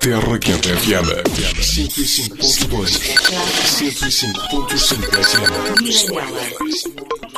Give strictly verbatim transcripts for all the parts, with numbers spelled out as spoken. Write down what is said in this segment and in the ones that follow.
Terra Quente F M cento e cinco ponto dois, cento e cinco ponto cinco F M.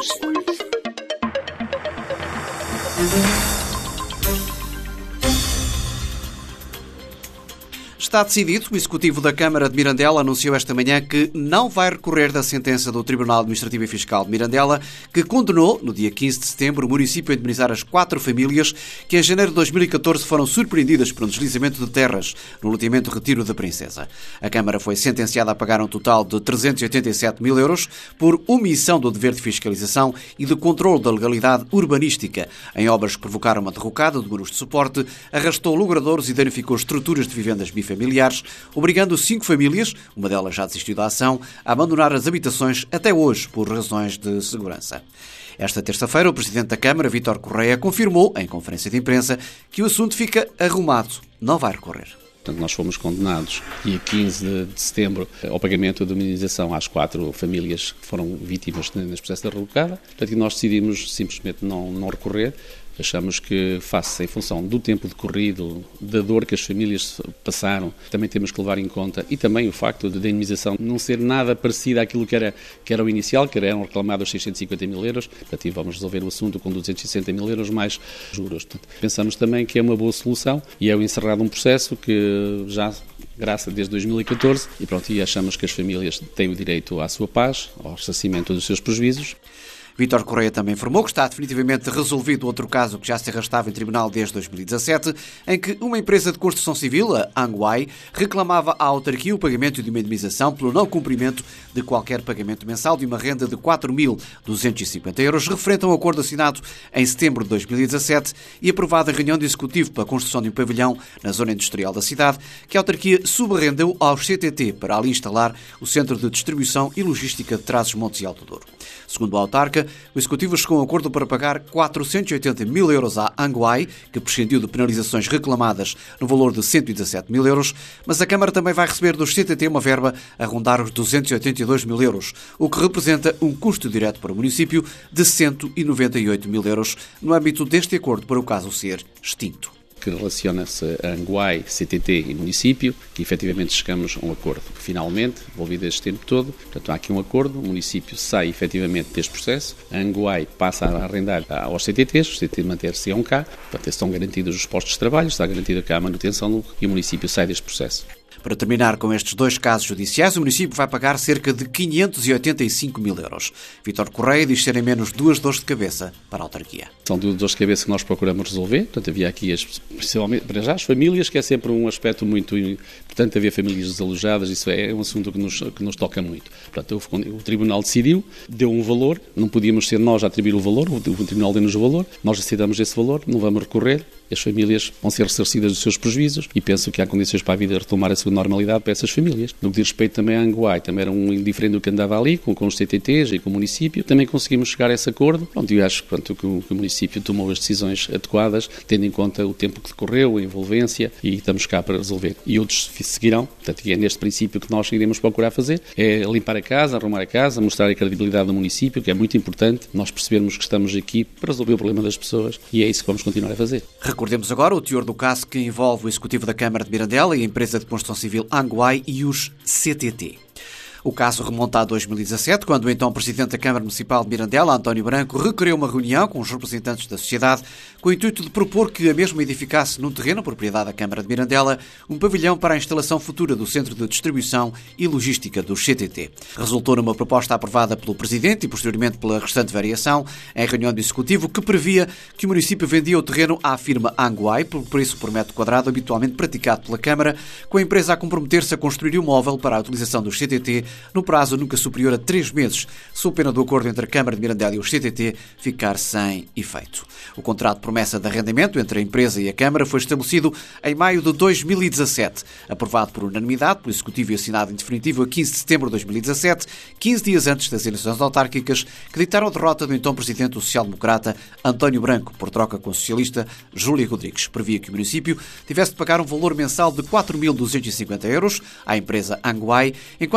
Está decidido. O Executivo da Câmara de Mirandela anunciou esta manhã que não vai recorrer da sentença do Tribunal Administrativo e Fiscal de Mirandela, que condenou, no dia quinze de setembro, o município a indemnizar as quatro famílias que, em janeiro de dois mil e catorze, foram surpreendidas por um deslizamento de terras no loteamento Retiro da Princesa. A Câmara foi sentenciada a pagar um total de trezentos e oitenta e sete mil euros por omissão do dever de fiscalização e de controle da legalidade urbanística em obras que provocaram uma derrocada de muros de suporte, arrastou logradouros e danificou estruturas de vivendas bifamiliares, obrigando cinco famílias, uma delas já desistiu da ação, a abandonar as habitações até hoje por razões de segurança. Esta terça-feira, o Presidente da Câmara, Vítor Correia, confirmou, em conferência de imprensa, que o assunto fica arrumado, não vai recorrer. Portanto, nós fomos condenados, dia quinze de setembro, ao pagamento de indemnização às quatro famílias que foram vítimas neste processo da derrocada. Portanto, nós decidimos simplesmente não, não recorrer. Achamos que, face em função do tempo decorrido, da dor que as famílias passaram, também temos que levar em conta, e também o facto de a indemnização não ser nada parecida àquilo que era, que era o inicial, que eram reclamados seiscentos e cinquenta mil euros, portanto, vamos resolver o assunto com duzentos e sessenta mil euros mais juros. Portanto, pensamos também que é uma boa solução e é o encerrado um processo que já graça desde dois mil e catorze, e pronto, e achamos que as famílias têm o direito à sua paz, ao ressarcimento dos seus prejuízos. Vítor Correia também informou que está definitivamente resolvido outro caso que já se arrastava em tribunal desde dois mil e dezassete, em que uma empresa de construção civil, a Anguai, reclamava à autarquia o pagamento de uma indemnização pelo não cumprimento de qualquer pagamento mensal de uma renda de quatro mil duzentos e cinquenta euros, referente a um acordo assinado em setembro de dois mil e dezassete e aprovado em reunião de executivo para a construção de um pavilhão na zona industrial da cidade, que a autarquia subarrendeu ao C T T para ali instalar o Centro de Distribuição e Logística de Trás-os-Montes e Alto Douro. Segundo a autarca, o Executivo chegou a um acordo para pagar quatrocentos e oitenta mil euros à Anguai, que prescindiu de penalizações reclamadas no valor de cento e dezassete mil euros, mas a Câmara também vai receber dos C T T uma verba a rondar os duzentos e oitenta e dois mil euros, o que representa um custo direto para o município de cento e noventa e oito mil euros no âmbito deste acordo para o caso ser extinto. Que relaciona-se a Anguai, C T T e município, que efetivamente chegamos a um acordo. Finalmente, envolvido este tempo todo, portanto há aqui um acordo, o município sai efetivamente deste processo, a Anguai passa a arrendar aos C T Ts, os C T T manter-se a um K, portanto estão garantidos os postos de trabalho, está garantida cá a manutenção e o município sai deste processo. Para terminar com estes dois casos judiciais, o município vai pagar cerca de quinhentos e oitenta e cinco mil euros. Vítor Correia diz serem menos duas dores de cabeça para a autarquia. São duas dores de cabeça que nós procuramos resolver. Portanto, havia aqui, as, principalmente para já, as famílias, que é sempre um aspecto muito importante, haver famílias desalojadas, isso é um assunto que nos, que nos toca muito. Portanto, o, o Tribunal decidiu, deu um valor, não podíamos ser nós a atribuir o valor, o, o Tribunal deu-nos o valor, nós aceitamos esse valor, não vamos recorrer, as famílias vão ser ressarcidas dos seus prejuízos e penso que há condições para a vida retomar a sua normalidade para essas famílias. No que diz respeito também à Anguai, também era um indiferente do que andava ali, com, com os C T Ts e com o município, também conseguimos chegar a esse acordo. Pronto, eu acho pronto, que, o, que o município tomou as decisões adequadas, tendo em conta o tempo que decorreu, a envolvência, e estamos cá para resolver. E outros seguirão, portanto, é neste princípio que nós iremos procurar fazer, é limpar a casa, arrumar a casa, mostrar a credibilidade do município, que é muito importante, nós percebermos que estamos aqui para resolver o problema das pessoas, e é isso que vamos continuar a fazer. Recordemos agora o teor do caso que envolve o Executivo da Câmara de Mirandela e a empresa de construção civil Anguai e os C T T. O caso remonta a dois mil e dezassete, quando o então Presidente da Câmara Municipal de Mirandela, António Branco, requeriu uma reunião com os representantes da sociedade com o intuito de propor que a mesma edificasse num terreno, propriedade da Câmara de Mirandela, um pavilhão para a instalação futura do Centro de Distribuição e Logística dos C T T. Resultou numa proposta aprovada pelo Presidente e posteriormente pela restante variação em reunião do Executivo, que previa que o município vendia o terreno à firma Anguai pelo preço por metro quadrado habitualmente praticado pela Câmara, com a empresa a comprometer-se a construir um móvel para a utilização dos C T T no prazo nunca superior a três meses, sob pena do acordo entre a Câmara de Mirandela e os C T T ficar sem efeito. O contrato de promessa de arrendamento entre a empresa e a Câmara foi estabelecido em maio de dois mil e dezassete, aprovado por unanimidade pelo Executivo e assinado em definitivo a quinze de setembro de dois mil e dezassete, quinze dias antes das eleições autárquicas, que ditaram a derrota do então Presidente do social-democrata António Branco, por troca com o socialista Júlio Rodrigues. Previa que o município tivesse de pagar um valor mensal de quatro mil duzentos e cinquenta euros à empresa Anguai, enquanto a autarquia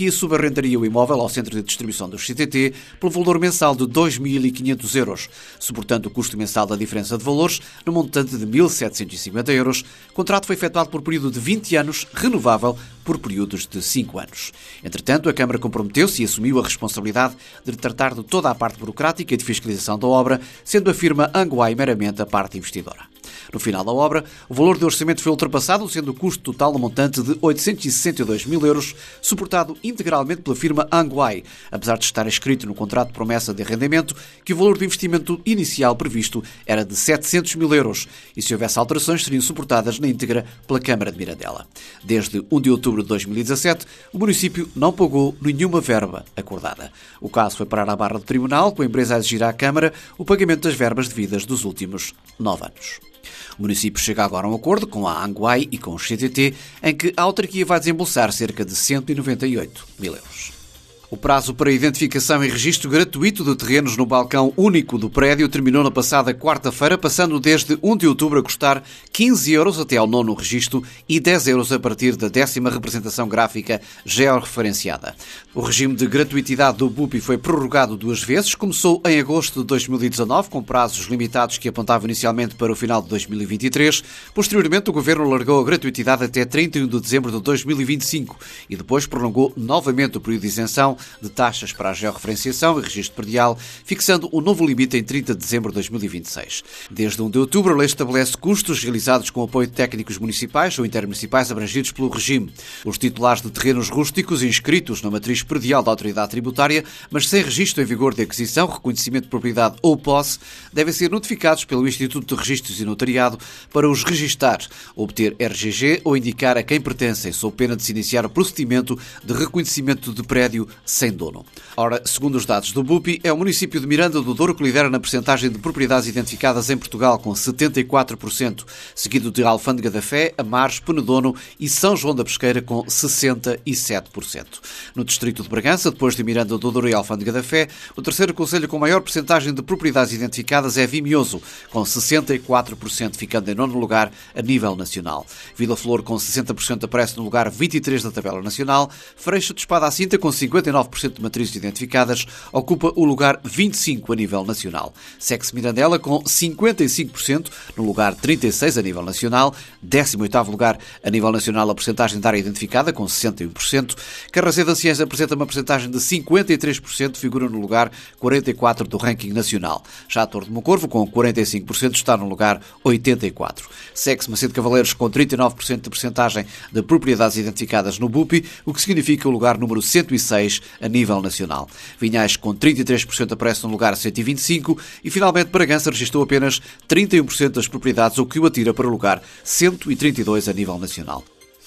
autarquia subarrendaria o imóvel ao centro de distribuição do C T T pelo valor mensal de dois mil e quinhentos euros, suportando o custo mensal da diferença de valores no montante de mil setecentos e cinquenta euros. O contrato foi efetuado por período de vinte anos, renovável por períodos de cinco anos. Entretanto, a Câmara comprometeu-se e assumiu a responsabilidade de tratar de toda a parte burocrática e de fiscalização da obra, sendo a firma Anguai meramente a parte investidora. No final da obra, o valor do orçamento foi ultrapassado, sendo o custo total no montante de oitocentos e sessenta e dois mil euros, suportado integralmente pela firma Anguai, apesar de estar escrito no contrato de promessa de arrendamento que o valor do investimento inicial previsto era de setecentos mil euros e, se houvesse alterações, seriam suportadas na íntegra pela Câmara de Mirandela. Desde primeiro de outubro de dois mil e dezassete, o município não pagou nenhuma verba acordada. O caso foi parar à barra do tribunal, com a empresa a exigir à Câmara o pagamento das verbas devidas dos últimos nove anos. O município chega agora a um acordo com a Anguai e com o C T T, em que a autarquia vai desembolsar cerca de cento e noventa e oito mil euros. O prazo para identificação e registro gratuito de terrenos no balcão único do prédio terminou na passada quarta-feira, passando desde primeiro de outubro a custar quinze euros até ao nono registro e dez euros a partir da décima representação gráfica georreferenciada. O regime de gratuitidade do B U P I foi prorrogado duas vezes. Começou em agosto de dois mil e dezanove, com prazos limitados que apontavam inicialmente para o final de dois mil e vinte e três. Posteriormente, o Governo alargou a gratuitidade até trinta e um de dezembro de dois mil e vinte e cinco e depois prolongou novamente o período de isenção de taxas para a georreferenciação e registro predial, fixando o novo limite em trinta de dezembro de dois mil e vinte e seis. Desde primeiro de outubro, a lei estabelece custos realizados com apoio de técnicos municipais ou intermunicipais abrangidos pelo regime. Os titulares de terrenos rústicos inscritos na matriz predial da autoridade tributária, mas sem registro em vigor de aquisição, reconhecimento de propriedade ou posse, devem ser notificados pelo Instituto de Registros e Notariado para os registar, obter R G G ou indicar a quem pertencem, sob pena de se iniciar o procedimento de reconhecimento de prédio sem dono. Ora, segundo os dados do B U P I, é o município de Miranda do Douro que lidera na percentagem de propriedades identificadas em Portugal, com setenta e quatro por cento, seguido de Alfândega da Fé, Amares, Penedono e São João da Pesqueira, com sessenta e sete por cento. No distrito de Bragança, depois de Miranda do Douro e Alfândega da Fé, o terceiro concelho com maior percentagem de propriedades identificadas é Vimioso, com sessenta e quatro por cento, ficando em nono lugar a nível nacional. Vila Flor, com sessenta por cento, aparece no lugar vinte e três da tabela nacional. Freixo de Espada à Cinta, com cinquenta e nove por cento de matrizes identificadas, ocupa o lugar vinte e cinco a nível nacional. Segue-se Mirandela com cinquenta e cinco por cento, no lugar trinta e seis a nível nacional. décimo oitavo lugar a nível nacional a percentagem de área identificada, com sessenta e um por cento. Carrasé de Anciães apresenta uma percentagem de cinquenta e três por cento, figura no lugar quarenta e quatro do ranking nacional. Já a Torre de Moncorvo, com quarenta e cinco por cento, está no lugar oitenta e quatro. Segue-se Macedo de Cavaleiros com trinta e nove por cento de percentagem de propriedades identificadas no B U P I, o que significa o lugar número cento e seis a nível nacional. Vinhais, com trinta e três por cento, aparece no lugar cento e vinte e cinco e, finalmente, Bragança registrou apenas trinta e um por cento das propriedades, o que o atira para o lugar cento e trinta e dois a nível nacional.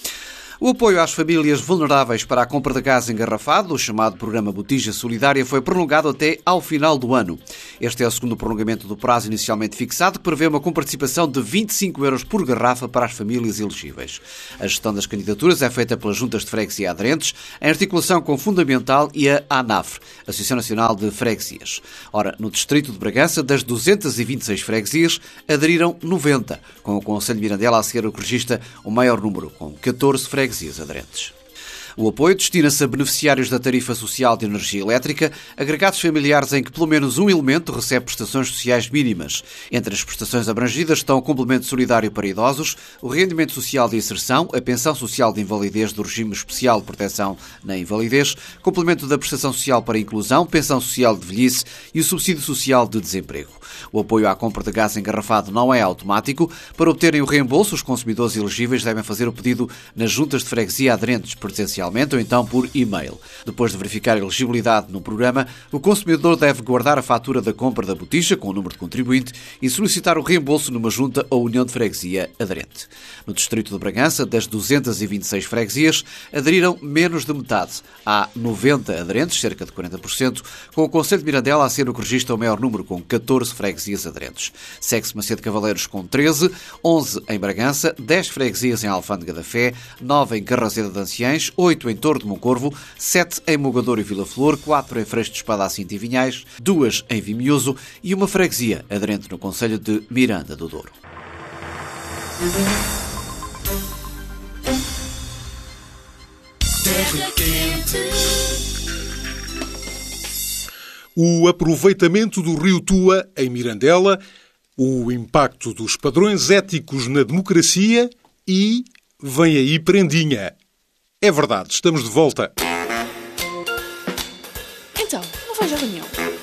O apoio às famílias vulneráveis para a compra de gás engarrafado, o chamado Programa Botija Solidária, foi prolongado até ao final do ano. Este é o segundo prolongamento do prazo inicialmente fixado, que prevê uma comparticipação de vinte e cinco euros por garrafa para as famílias elegíveis. A gestão das candidaturas é feita pelas juntas de freguesia aderentes, em articulação com o Fundamental e a ANAFRE, Associação Nacional de Freguesias. Ora, no distrito de Bragança, das duzentas e vinte e seis freguesias, aderiram noventa, com o Concelho de Mirandela a ser o que registra o maior número, com catorze freguesias aderentes. O apoio destina-se a beneficiários da tarifa social de energia elétrica, agregados familiares em que pelo menos um elemento recebe prestações sociais mínimas. Entre as prestações abrangidas estão o complemento solidário para idosos, o rendimento social de inserção, a pensão social de invalidez do regime especial de proteção na invalidez, complemento da prestação social para inclusão, pensão social de velhice e o subsídio social de desemprego. O apoio à compra de gás engarrafado não é automático. Para obterem o reembolso, os consumidores elegíveis devem fazer o pedido nas juntas de freguesia aderentes, presencialmente ou então por e-mail. Depois de verificar a elegibilidade no programa, o consumidor deve guardar a fatura da compra da botija com o número de contribuinte e solicitar o reembolso numa junta ou união de freguesia aderente. No distrito de Bragança, das duzentas e vinte e seis freguesias, aderiram menos de metade. Há noventa aderentes, cerca de quarenta por cento, com o Concelho de Mirandela a ser o que registra o maior número, com catorze freguesias aderentes. Segue-se Macedo de Cavaleiros com treze, onze em Bragança, dez freguesias em Alfândega da Fé, nove em Carraseda de Anciães, oito em Torre de Moncorvo, sete em Mogador e Vila Flor, quatro em Freixo de Espada à Cinta e Vinhais, duas em Vimioso e uma freguesia aderente no concelho de Miranda do Douro. Terra quente. o aproveitamento do rio Tua em Mirandela, o impacto dos padrões éticos na democracia e vem aí prendinha. É verdade, estamos de volta. Então, não vais à reunião?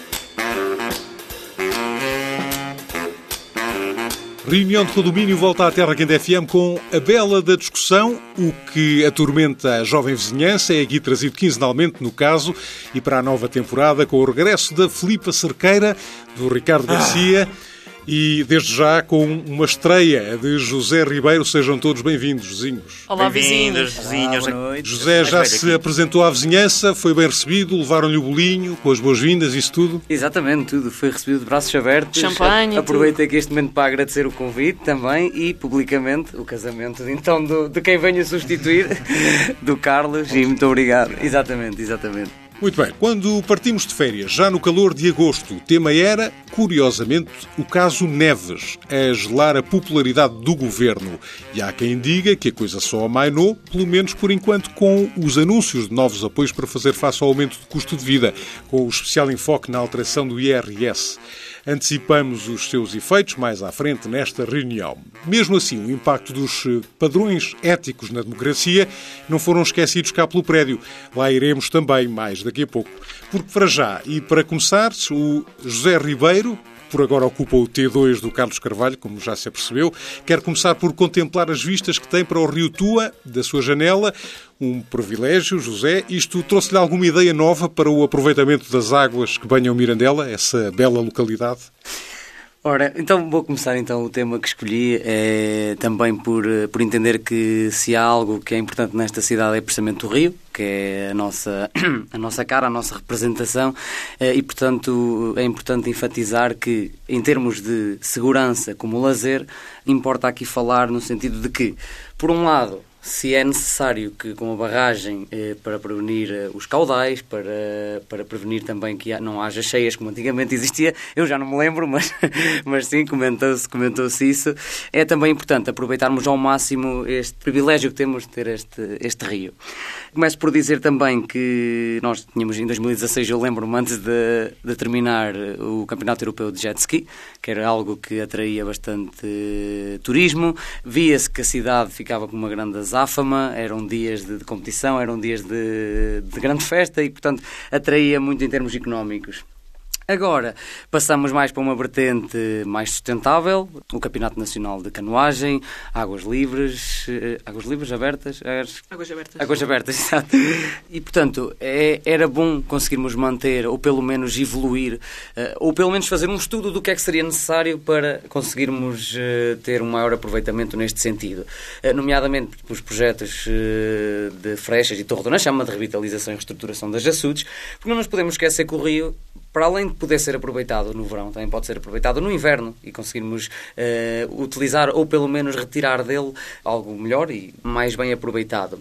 Reunião de condomínio volta à Terra Quente F M com a bela da discussão. O que atormenta a jovem vizinhança é aqui trazido quinzenalmente, no caso, e para a nova temporada, com o regresso da Filipa Cerqueira, do Ricardo Garcia, ah. e desde já com uma estreia de José Ribeiro. Sejam todos bem-vindos, vizinhos. Olá, vizinhos. vizinhos. Olá, José já se apresentou à vizinhança, foi bem recebido, levaram-lhe o bolinho, com as boas-vindas, isso tudo? Exatamente, tudo. Foi recebido de braços abertos. Champanhe. Aproveitei aqui este momento para agradecer o convite também e, publicamente, o casamento então do, de quem venho a substituir, do Carlos, e muito obrigado. Exatamente, exatamente. Muito bem, quando partimos de férias, já no calor de agosto, o tema era, curiosamente, o caso Neves, a gelar a popularidade do governo. E há quem diga que a coisa só amainou, pelo menos por enquanto, com os anúncios de novos apoios para fazer face ao aumento do custo de vida, com o especial enfoque na alteração do I R S. Antecipamos os seus efeitos mais à frente nesta reunião. Mesmo assim, o impacto dos padrões éticos na democracia não foram esquecidos cá pelo prédio. Lá iremos também mais daqui a pouco. Porque para já, e para começar, o José Ribeiro, por agora ocupa o T dois do Carlos Carvalho, como já se apercebeu, quer começar por contemplar as vistas que tem para o rio Tua, da sua janela. Um privilégio, José. Isto trouxe-lhe alguma ideia nova para o aproveitamento das águas que banham Mirandela, essa bela localidade? Ora, então vou começar então o tema que escolhi, é, também por, por entender que se há algo que é importante nesta cidade é precisamente o rio, que é a nossa, a nossa cara, a nossa representação, e portanto é importante enfatizar que em termos de segurança como lazer, importa aqui falar no sentido de que, por um lado, se é necessário que com a barragem eh, para prevenir eh, os caudais, para, para prevenir também que não haja cheias como antigamente existia, eu já não me lembro, mas, mas sim, comentou-se, comentou-se isso, é também importante aproveitarmos ao máximo este privilégio que temos de ter este, este rio. Começo por dizer também que nós tínhamos em dois mil e dezasseis, eu lembro-me, antes de, de terminar o Campeonato Europeu de Jet Ski, que era algo que atraía bastante eh, turismo, via-se que a cidade ficava com uma grande azáfama, eram dias de, de competição, eram dias de, de grande festa e, portanto, atraía muito em termos económicos. Agora, passamos mais para uma vertente mais sustentável, o Campeonato Nacional de Canoagem, águas livres, águas livres abertas? Águas abertas. Águas abertas, exato. E, portanto, é, era bom conseguirmos manter, ou pelo menos evoluir, ou pelo menos fazer um estudo do que é que seria necessário para conseguirmos ter um maior aproveitamento neste sentido. Nomeadamente os projetos de Freixas e Torre do Nachama, de revitalização e reestruturação das açudes, porque não nos podemos esquecer que o rio, para além de poder ser aproveitado no verão, também pode ser aproveitado no inverno e conseguirmos uh, utilizar ou pelo menos retirar dele algo melhor e mais bem aproveitado.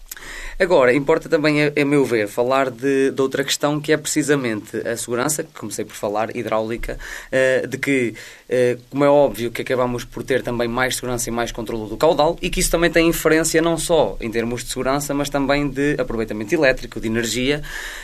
Agora, importa também, a, a meu ver, falar de, de outra questão que é precisamente a segurança, que comecei por falar, hidráulica, uh, de que, uh, como é óbvio, que acabamos por ter também mais segurança e mais controle do caudal e que isso também tem inferência não só em termos de segurança, mas também de aproveitamento elétrico, de energia,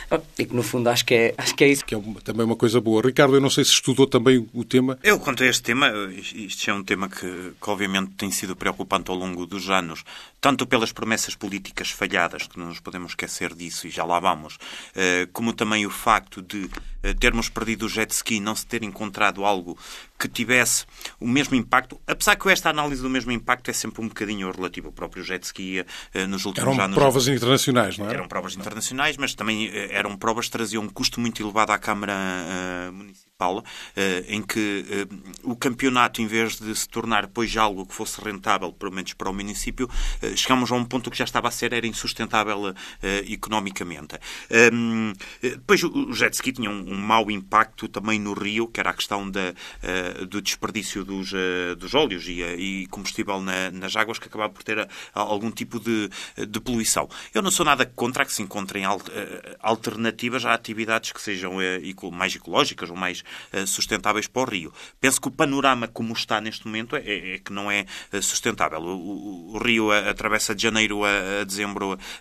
e que no fundo acho que é, acho que é isso. Que é uma, também uma coisa boa. Ricardo, eu não sei se estudou também o tema. Eu, quanto a este tema, isto é um tema que, que obviamente tem sido preocupante ao longo dos anos, tanto pelas promessas políticas falhadas, que não nos podemos esquecer disso e já lá vamos, como também o facto de termos perdido o jet ski, não se ter encontrado algo que tivesse o mesmo impacto, apesar que esta análise do mesmo impacto é sempre um bocadinho relativo. O próprio jet ski nos últimos eram anos... Eram provas internacionais, não é? Eram provas internacionais, mas também eram provas que traziam um custo muito elevado à Câmara uh, Municipal, uh, em que uh, o campeonato, em vez de se tornar depois algo que fosse rentável, pelo menos para o município, uh, chegámos a um ponto que já estava a ser, era insustentável uh, economicamente. Um, depois o jet ski tinha um, um mau impacto também no rio, que era a questão da, uh, do desperdício dos, uh, dos óleos e, uh, e combustível na, nas águas, que acabava por ter uh, algum tipo de, de poluição. Eu não sou nada contra que se encontrem al, uh, alternativas a atividades que sejam uh, mais ecológicas ou mais uh, sustentáveis para o rio. Penso que o panorama como está neste momento é, é que não é uh, sustentável. O, o, o rio uh, atravessa de janeiro a, a dezembro uh,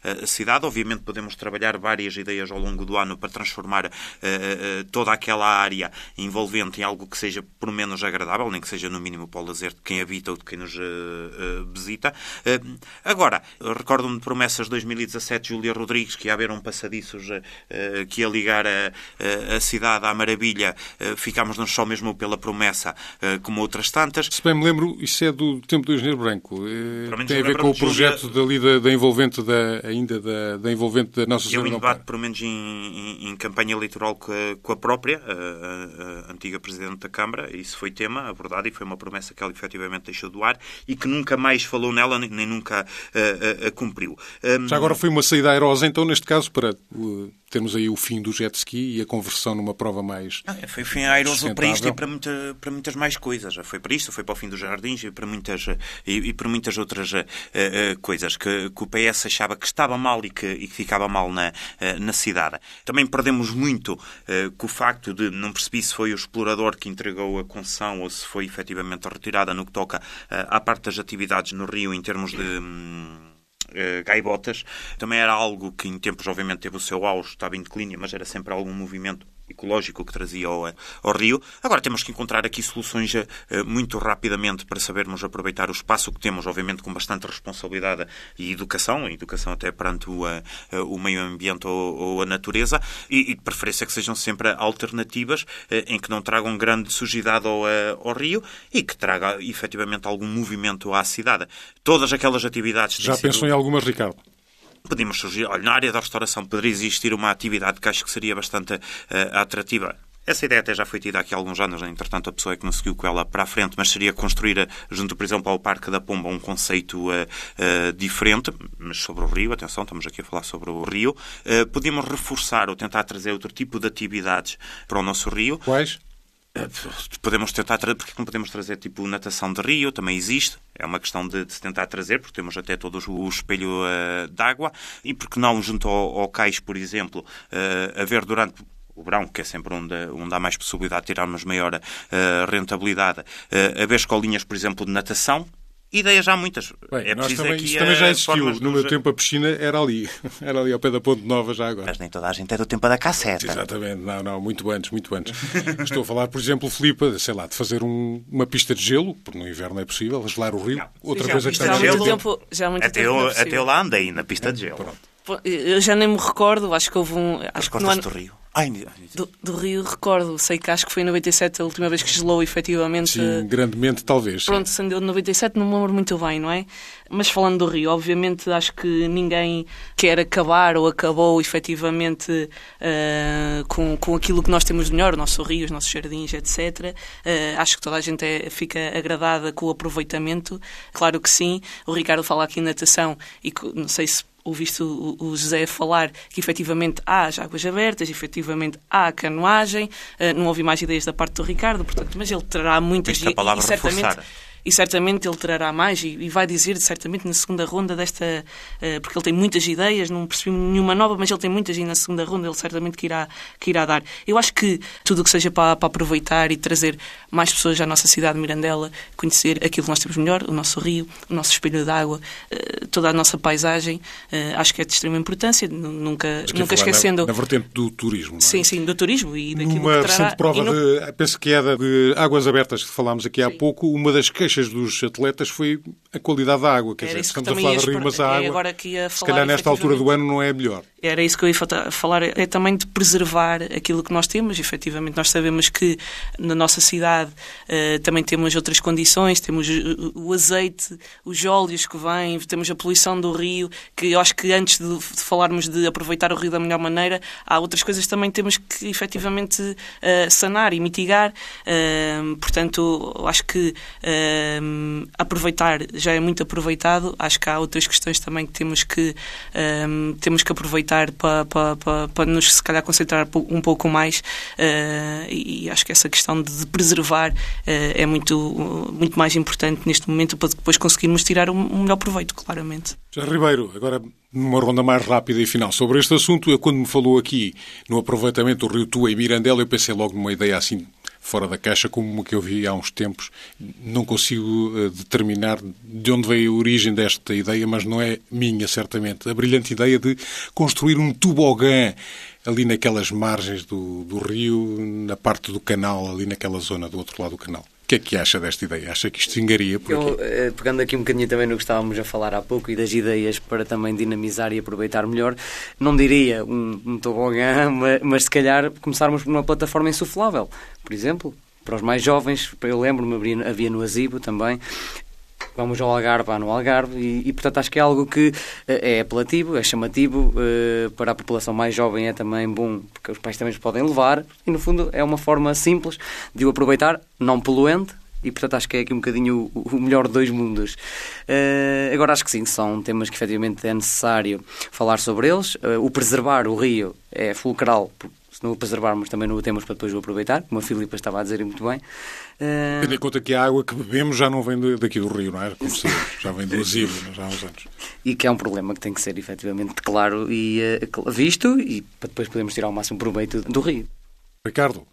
a cidade. Obviamente podemos trabalhar várias ideias ao longo do ano para transformar uh, uh, toda aquela área envolvente em algo que seja por menos agradável, nem que seja no mínimo para o lazer de quem habita ou de quem nos uh, uh, visita. Uh, agora, recordo-me de promessas de dois mil e dezassete, Júlia Rodrigues, que ia haver um passadiços uh, que ia ligar a, a, a cidade à maravilha. Uh, ficámos-nos só mesmo pela promessa, uh, como outras tantas. Se bem me lembro, isso é do tempo do Engenheiro Branco. Uh, tem a ver com o projeto Júlia... dali da, da envolvente da, ainda da, da envolvente da Nossa Senhora. Eu em debate, pelo menos em, em, em campanha eleitoral com a, com a própria, a, a, a antiga Presidente da Câmara, isso foi tema abordado e foi uma promessa que ela efetivamente deixou do ar e que nunca mais falou nela, nem, nem nunca a, a, a cumpriu. Um... Já agora foi uma saída airosa, então, neste caso, para uh, termos aí o fim do jet ski e a conversão numa prova mais ah, foi fim airoso para isto e para, muita, para muitas mais coisas. Já foi para isto, foi para o fim dos jardins e para muitas, e, e para muitas outras uh, uh, coisas que, que o P S achava que estava mal e que, e que ficava mal na, uh, na cidade. Também perdemos muito uh, com o facto de não perceber se foi o explorador que entregou a concessão ou se foi efetivamente retirada no que toca uh, à parte das atividades no Rio em termos de... Hum, Uh, gaivotas. Também era algo que em tempos obviamente teve o seu auge, estava em declínio, mas era sempre algum movimento ecológico que trazia ao, ao Rio. Agora temos que encontrar aqui soluções uh, muito rapidamente para sabermos aproveitar o espaço que temos, obviamente com bastante responsabilidade e educação, a educação até perante o, uh, o meio ambiente ou, ou a natureza, e, e de preferência que sejam sempre alternativas uh, em que não tragam grande sujidade ao, uh, ao Rio e que traga efetivamente algum movimento à cidade. Todas aquelas atividades... Já pensou sido... em algumas, Ricardo? Podemos surgir, olha, na área da restauração poderia existir uma atividade que acho que seria bastante uh, atrativa. Essa ideia até já foi tida aqui há alguns anos, entretanto a pessoa é que não seguiu com ela para a frente, mas seria construir, junto, por exemplo, ao Parque da Pomba, um conceito uh, uh, diferente, mas sobre o Rio, atenção, estamos aqui a falar sobre o Rio. Uh, podíamos reforçar ou tentar trazer outro tipo de atividades para o nosso Rio. Quais? Podemos tentar trazer, porque não podemos trazer tipo natação de rio, também existe, é uma questão de, de se tentar trazer, porque temos até todos o espelho uh, d'água, e porque não junto ao, ao cais, por exemplo, uh, haver durante o verão, que é sempre onde, onde há mais possibilidade de tirarmos maior uh, rentabilidade, uh, haver escolinhas, por exemplo, de natação. Ideias já há muitas. Bem, é nós também, aqui isso também já existiu. No dos... meu tempo a piscina era ali. Era ali ao pé da Ponte Nova já agora. Mas nem toda a gente é do tempo da casseta. Exatamente. Não, não. Muito antes, muito antes. Estou a falar, por exemplo, Filipe, sei lá, de fazer um, uma pista de gelo, porque no inverno é possível, gelar o rio. Não. Outra já, coisa que já, está há muito tempo, já há muito até, tempo eu, até eu lá andei na pista de gelo. Pronto. Eu já nem me recordo, acho que houve um... Acho que no ano... do Rio. Ai, do, do Rio recordo, sei que acho que foi em noventa e sete a última vez que gelou efetivamente. Sim, grandemente talvez. Pronto, acendeu de noventa e sete, não me lembro muito bem, não é? Mas falando do Rio, obviamente acho que ninguém quer acabar ou acabou efetivamente uh, com, com aquilo que nós temos de melhor, o nosso Rio, os nossos jardins, etcétera. Uh, acho que toda a gente é, fica agradada com o aproveitamento, claro que sim. O Ricardo fala aqui em natação e não sei se ouviste o, o José falar que efetivamente há as águas abertas, efetivamente há a canoagem, uh, não ouvi mais ideias da parte do Ricardo, portanto, mas ele terá muitas ideias. A palavra e, e certamente, reforçar. E certamente ele trará mais e, e vai dizer certamente na segunda ronda desta... Uh, porque ele tem muitas ideias, não percebi nenhuma nova, mas ele tem muitas e na segunda ronda ele certamente que irá, que irá dar. Eu acho que tudo o que seja para, para aproveitar e trazer mais pessoas à nossa cidade de Mirandela, conhecer aquilo que nós temos melhor, o nosso rio, o nosso espelho d'água, uh, toda a nossa paisagem, uh, acho que é de extrema importância, nunca, nunca esquecendo... Na, na vertente do turismo, não é? Sim, sim, do turismo e daquilo Numa que trará... recente prova, no... de, penso que é da de águas abertas que falámos aqui há sim. pouco, uma das queixas dos atletas foi a qualidade da água. Quer dizer, estamos a falar de rio, mas a água, agora que ia falar, se calhar nesta altura do ano não é a melhor. Era isso que eu ia falar, é também de preservar aquilo que nós temos. Efetivamente, nós sabemos que na nossa cidade uh, também temos outras condições, temos o, o azeite, os óleos que vêm, temos a poluição do rio, que eu acho que antes de, de falarmos de aproveitar o rio da melhor maneira, há outras coisas que também temos que efetivamente uh, sanar e mitigar. Uh, portanto, acho que uh, aproveitar já é muito aproveitado. Acho que há outras questões também que temos que, uh, temos que aproveitar para, para, para, para nos, se calhar, concentrar um pouco mais uh, e acho que essa questão de preservar uh, é muito, uh, muito mais importante neste momento para depois conseguirmos tirar um, um melhor proveito, claramente. Já Ribeiro, agora numa ronda mais rápida e final sobre este assunto, eu quando me falou aqui no aproveitamento do Rio Tua e Mirandela, eu pensei logo numa ideia assim fora da caixa, como uma que eu vi há uns tempos. Não consigo uh, determinar de onde veio a origem desta ideia, mas não é minha, certamente. A brilhante ideia de construir um tobogã ali naquelas margens do, do rio, na parte do canal, ali naquela zona do outro lado do canal. O que é que acha desta ideia? Acha que isto vingaria por aqui? Eu, pegando aqui um bocadinho também no que estávamos a falar há pouco e das ideias para também dinamizar e aproveitar melhor, não diria um, um tobogã, mas, mas se calhar começarmos por uma plataforma insuflável, por exemplo, para os mais jovens. Eu lembro-me, havia no Azibo também. Vamos ao Algarve, vá no Algarve e, e, portanto, acho que é algo que é apelativo, é chamativo, para a população mais jovem é também bom, porque os pais também os podem levar e, no fundo, é uma forma simples de o aproveitar, não poluente, e, portanto, acho que é aqui um bocadinho o, o melhor de dois mundos. Uh, agora, acho que sim, são temas que, efetivamente, é necessário falar sobre eles. Uh, o preservar o rio é fulcral, porque se não o preservarmos também não o temos para depois o aproveitar, como a Filipa estava a dizer muito bem. Uh... Tendo em conta que a água que bebemos já não vem daqui do rio, não é? Como se já vem do Azibo, já há uns anos. E que é um problema que tem que ser efetivamente claro e uh, visto, e para depois podermos tirar o máximo proveito do rio. Ricardo?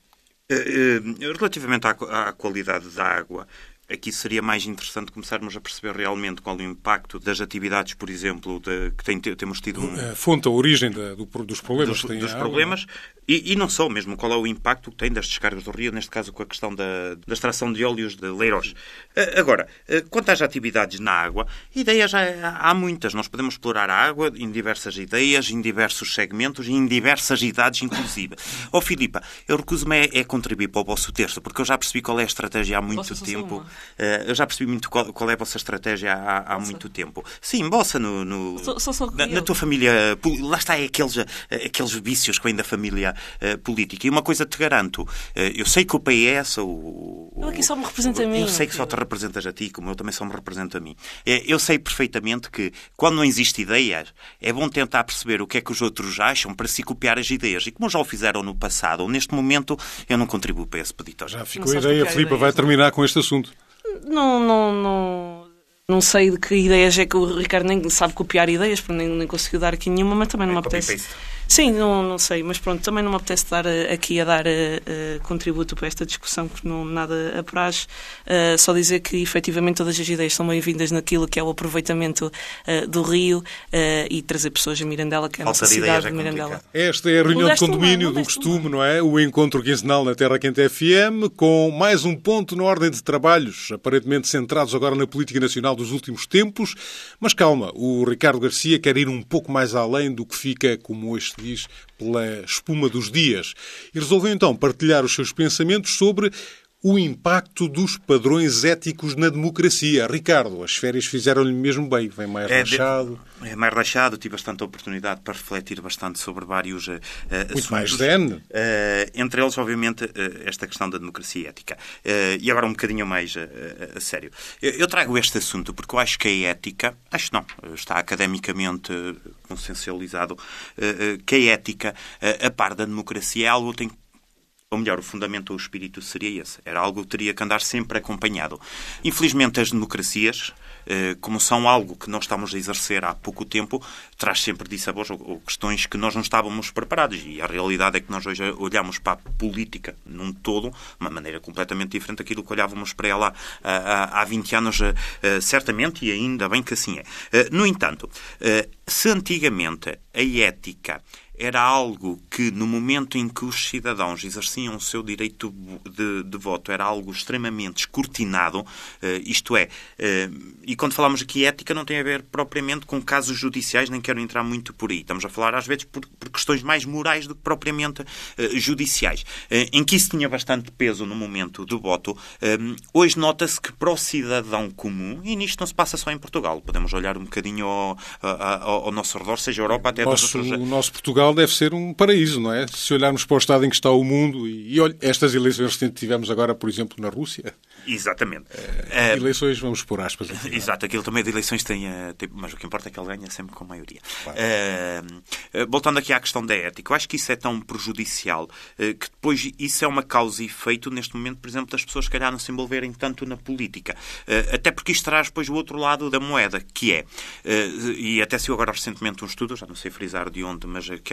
Relativamente à, à qualidade da água, aqui seria mais interessante começarmos a perceber realmente qual é o impacto das atividades, por exemplo, de, que tem, temos tido... Um, a fonte, a origem da, do, dos problemas. Dos, que tem dos água, problemas e, e não só, mesmo qual é o impacto que tem das descargas do rio, neste caso com a questão da, da extração de óleos de Leiros. Agora, quanto às atividades na água, ideias há, há muitas. Nós podemos explorar a água em diversas ideias, em diversos segmentos e em diversas idades, inclusive. Ó, oh, Filipa, eu recuso-me a, a contribuir para o vosso terço, porque eu já percebi qual é a estratégia há muito Posso tempo. Eu já percebi muito qual, qual é a vossa estratégia há, há muito tempo. Sim, bossa no, no, sou, sou, sou na, na tua família. Lá está, é aqueles, aqueles vícios que vêm da família uh, política. E uma coisa te garanto, uh, eu sei que o P S... O, eu aqui só me represento a mim. Eu sei que só te representas a ti, como eu também só me represento a mim. Eu sei perfeitamente que, quando não existe ideias, é bom tentar perceber o que é que os outros acham para se copiar as ideias. E como já o fizeram no passado, neste momento, eu não contribuo para esse pedido. Já ficou a ideia, Filipa, vai terminar com este assunto. Não, não, não, não sei de que ideias é que o Ricardo nem sabe copiar ideias, porque nem, nem conseguiu dar aqui nenhuma, mas também não me apetece. Sim, não, não sei, mas pronto, também não me apetece dar aqui a dar a, a contributo para esta discussão, porque não nada apraz. Uh, só dizer que, efetivamente, todas as ideias são bem-vindas naquilo que é o aproveitamento uh, do rio uh, e trazer pessoas a Mirandela, que é a nossa cidade de Mirandela. Esta é a reunião de condomínio do costume, não é? O encontro quinzenal na Terra Quente F M, com mais um ponto na ordem de trabalhos, aparentemente centrados agora na política nacional dos últimos tempos. Mas calma, o Ricardo Garcia quer ir um pouco mais além do que fica, como este diz, pela espuma dos dias. E resolveu então partilhar os seus pensamentos sobre o impacto dos padrões éticos na democracia. Ricardo, as férias fizeram-lhe mesmo bem, vem mais é, relaxado. É mais relaxado, tive bastante oportunidade para refletir bastante sobre vários uh, Muito assuntos. mais zen. Uh, entre eles, obviamente, uh, esta questão da democracia ética. Uh, e agora um bocadinho mais uh, uh, a sério. Eu, eu trago este assunto porque eu acho que a ética, acho não, está academicamente uh, consensualizado, uh, uh, que a ética, uh, a par da democracia, é algo que tem. Ou melhor, o fundamento ou o espírito seria esse. Era algo que teria que andar sempre acompanhado. Infelizmente, as democracias, como são algo que nós estamos a exercer há pouco tempo, traz sempre dissabores ou questões que nós não estávamos preparados. E a realidade é que nós hoje olhamos para a política num todo, de uma maneira completamente diferente daquilo que olhávamos para ela há vinte anos, certamente, e ainda bem que assim é. No entanto, se antigamente a ética era algo que, no momento em que os cidadãos exerciam o seu direito de, de voto, era algo extremamente escrutinado, uh, isto é, uh, e quando falamos aqui ética não tem a ver propriamente com casos judiciais, nem quero entrar muito por aí. Estamos a falar, às vezes, por, por questões mais morais do que propriamente uh, judiciais, uh, em que isso tinha bastante peso no momento do voto. Uh, hoje nota-se que para o cidadão comum, e nisto não se passa só em Portugal, podemos olhar um bocadinho ao, ao, ao nosso redor, seja a Europa até... Nosso, outros... O nosso Portugal deve ser um paraíso, não é? Se olharmos para o estado em que está o mundo e, e olha, estas eleições que tivemos agora, por exemplo, na Rússia. Exatamente. É, eleições, vamos pôr aspas. Aqui, exato, aquilo também de eleições tem, tem... Mas o que importa é que ele ganha sempre com maioria. Claro. Uh, voltando aqui à questão da ética, eu acho que isso é tão prejudicial uh, que depois isso é uma causa e efeito, neste momento, por exemplo, das pessoas que calhar não se envolverem tanto na política. Uh, até porque isto traz depois o outro lado da moeda, que é, uh, e até se eu agora recentemente um estudo, já não sei frisar de onde, mas quer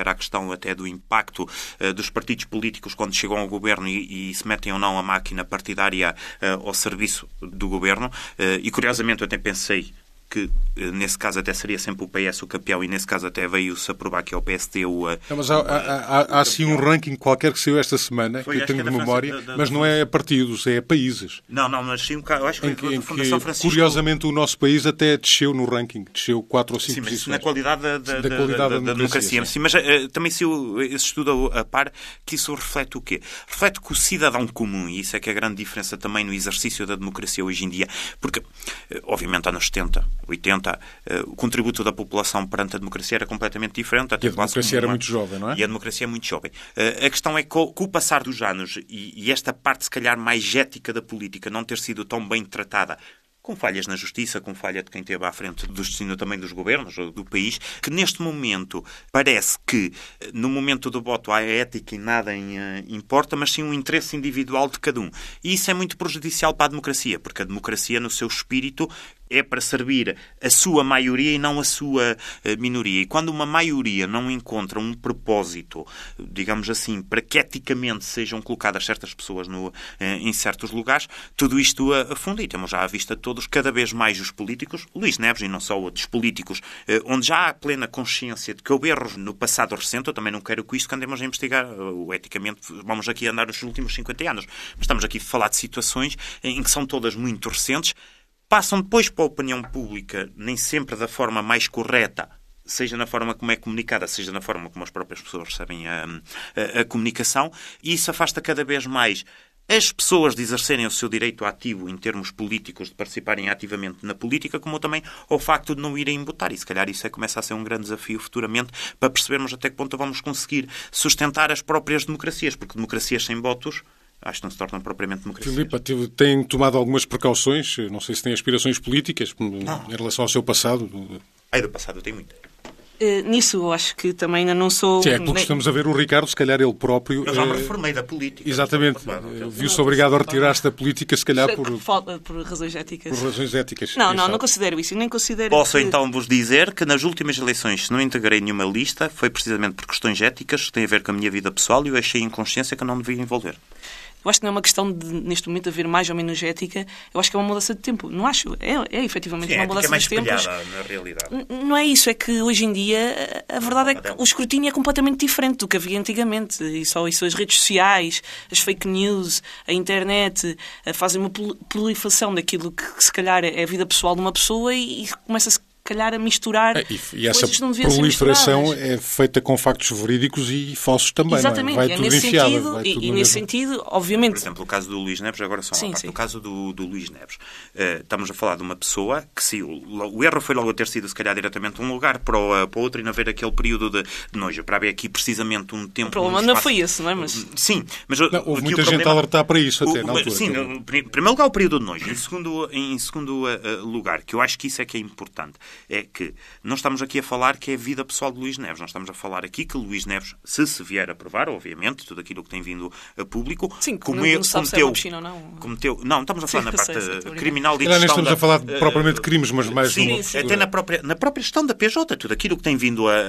era a questão até do impacto uh, dos partidos políticos quando chegam ao governo e, e se metem ou não a máquina partidária uh, ao serviço do governo. Uh, e, curiosamente, eu até pensei que nesse caso até seria sempre o P S o campeão e nesse caso até veio-se aprovar que é o P S D o... Não, mas há, há, há, há sim um ranking qualquer que saiu esta semana, Foi, que eu tenho que é de memória, França, da, da, mas não é a partidos, é a países. Não, não, mas sim, eu acho que, em que, a Fundação que Francisco... Curiosamente o nosso país até desceu no ranking, desceu quatro ou cinco sim, mas posições. Na qualidade da, da, da, qualidade da, da, da democracia. Sim. Sim, mas uh, também se eu, esse estudo a par, que isso reflete o quê? Reflete que o cidadão comum, e isso é que é a grande diferença também no exercício da democracia hoje em dia, porque, uh, obviamente, anos setenta, oitenta... Uh, o contributo da população perante a democracia era completamente diferente. Até e a democracia era muito jovem, não é? E a democracia é muito jovem. Uh, a questão é que, com o passar dos anos e, e esta parte, se calhar, mais ética da política não ter sido tão bem tratada, com falhas na justiça, com falha de quem esteve à frente do destino também dos governos, do país, que neste momento parece que, no momento do voto, há ética e nada em, uh, importa, mas sim um interesse individual de cada um. E isso é muito prejudicial para a democracia, porque a democracia, no seu espírito, é para servir a sua maioria e não a sua minoria. E quando uma maioria não encontra um propósito, digamos assim, para que eticamente sejam colocadas certas pessoas no, em certos lugares, tudo isto afunda. E temos já à vista todos, cada vez mais os políticos, Luís Neves e não só outros políticos, onde já há plena consciência de que houve erros no passado recente. Eu também não quero que isto que andemos a investigar eticamente, vamos aqui andar nos últimos cinquenta anos. Mas estamos aqui a falar de situações em que são todas muito recentes, passam depois para a opinião pública, nem sempre da forma mais correta, seja na forma como é comunicada, seja na forma como as próprias pessoas recebem a, a, a comunicação, e isso afasta cada vez mais as pessoas de exercerem o seu direito ativo em termos políticos, de participarem ativamente na política, como também ao facto de não irem votar. E se calhar isso é, começa a ser um grande desafio futuramente para percebermos até que ponto vamos conseguir sustentar as próprias democracias, porque democracias sem votos acho que não se tornam propriamente democracias. Filipe, tem tomado algumas precauções, não sei se tem aspirações políticas não. em relação ao seu passado. Aí do passado tem muito. Uh, nisso eu acho que também ainda não sou... Sim, é porque estamos a ver o Ricardo, se calhar ele próprio... Eu já me reformei da política. Exatamente. Viu-se obrigado a retirar-se da política, se calhar por... Por, por razões éticas. Por razões éticas. Não, não, não considero isso. Nem considero Posso que... então vos dizer que nas últimas eleições, se não integrei nenhuma lista, foi precisamente por questões éticas que têm a ver com a minha vida pessoal e eu achei em consciência que eu não me devia envolver. Eu acho que não é uma questão de, neste momento, haver mais ou menos ética. Eu acho que é uma mudança de tempo. Não acho. É, é efetivamente Sim, uma mudança é mais de tempos. na realidade. Não é isso. É que hoje em dia a verdade é que o escrutínio é completamente diferente do que havia antigamente. E só isso, as redes sociais, as fake news, a internet, fazem uma proliferação daquilo que, que se calhar é a vida pessoal de uma pessoa e, e começa-se calhar a misturar é, e, e essa coisas que não deviam proliferação ser é feita com factos verídicos e falsos também. Exatamente, não é? Vai é tudo nesse enfiado, sentido, vai e, tudo e nesse mesmo. sentido, obviamente... Por exemplo, o caso do Luís Neves, agora só uma sim, parte. sim. O caso do, do Luís Neves. Uh, estamos a falar de uma pessoa que, se o, o erro foi logo a ter sido, se calhar, diretamente um lugar para o, para o outro e não haver aquele período de, de nojo. Para haver aqui, precisamente, um tempo... O problema um não foi esse, não é? Mas... Sim, mas... Não, houve muita gente problema, a alertar para isso até, o, na altura. Sim, em primeiro lugar, o período de nojo. Em segundo, em segundo uh, lugar, que eu acho que isso é que é importante, é que não estamos aqui a falar falar que é a vida pessoal de Luís Neves. Nós estamos a falar aqui que Luís Neves, se se vier a provar, obviamente, tudo aquilo que tem vindo a público, sim, como não, eu, não sabe cometeu, se é uma piscina ou não. Cometeu, não, estamos a falar sim, na parte sei, criminal e não estamos da, a falar de, propriamente de crimes, mas mais sim, numa sim, até na própria, na própria gestão da P J, tudo aquilo que tem vindo a, a,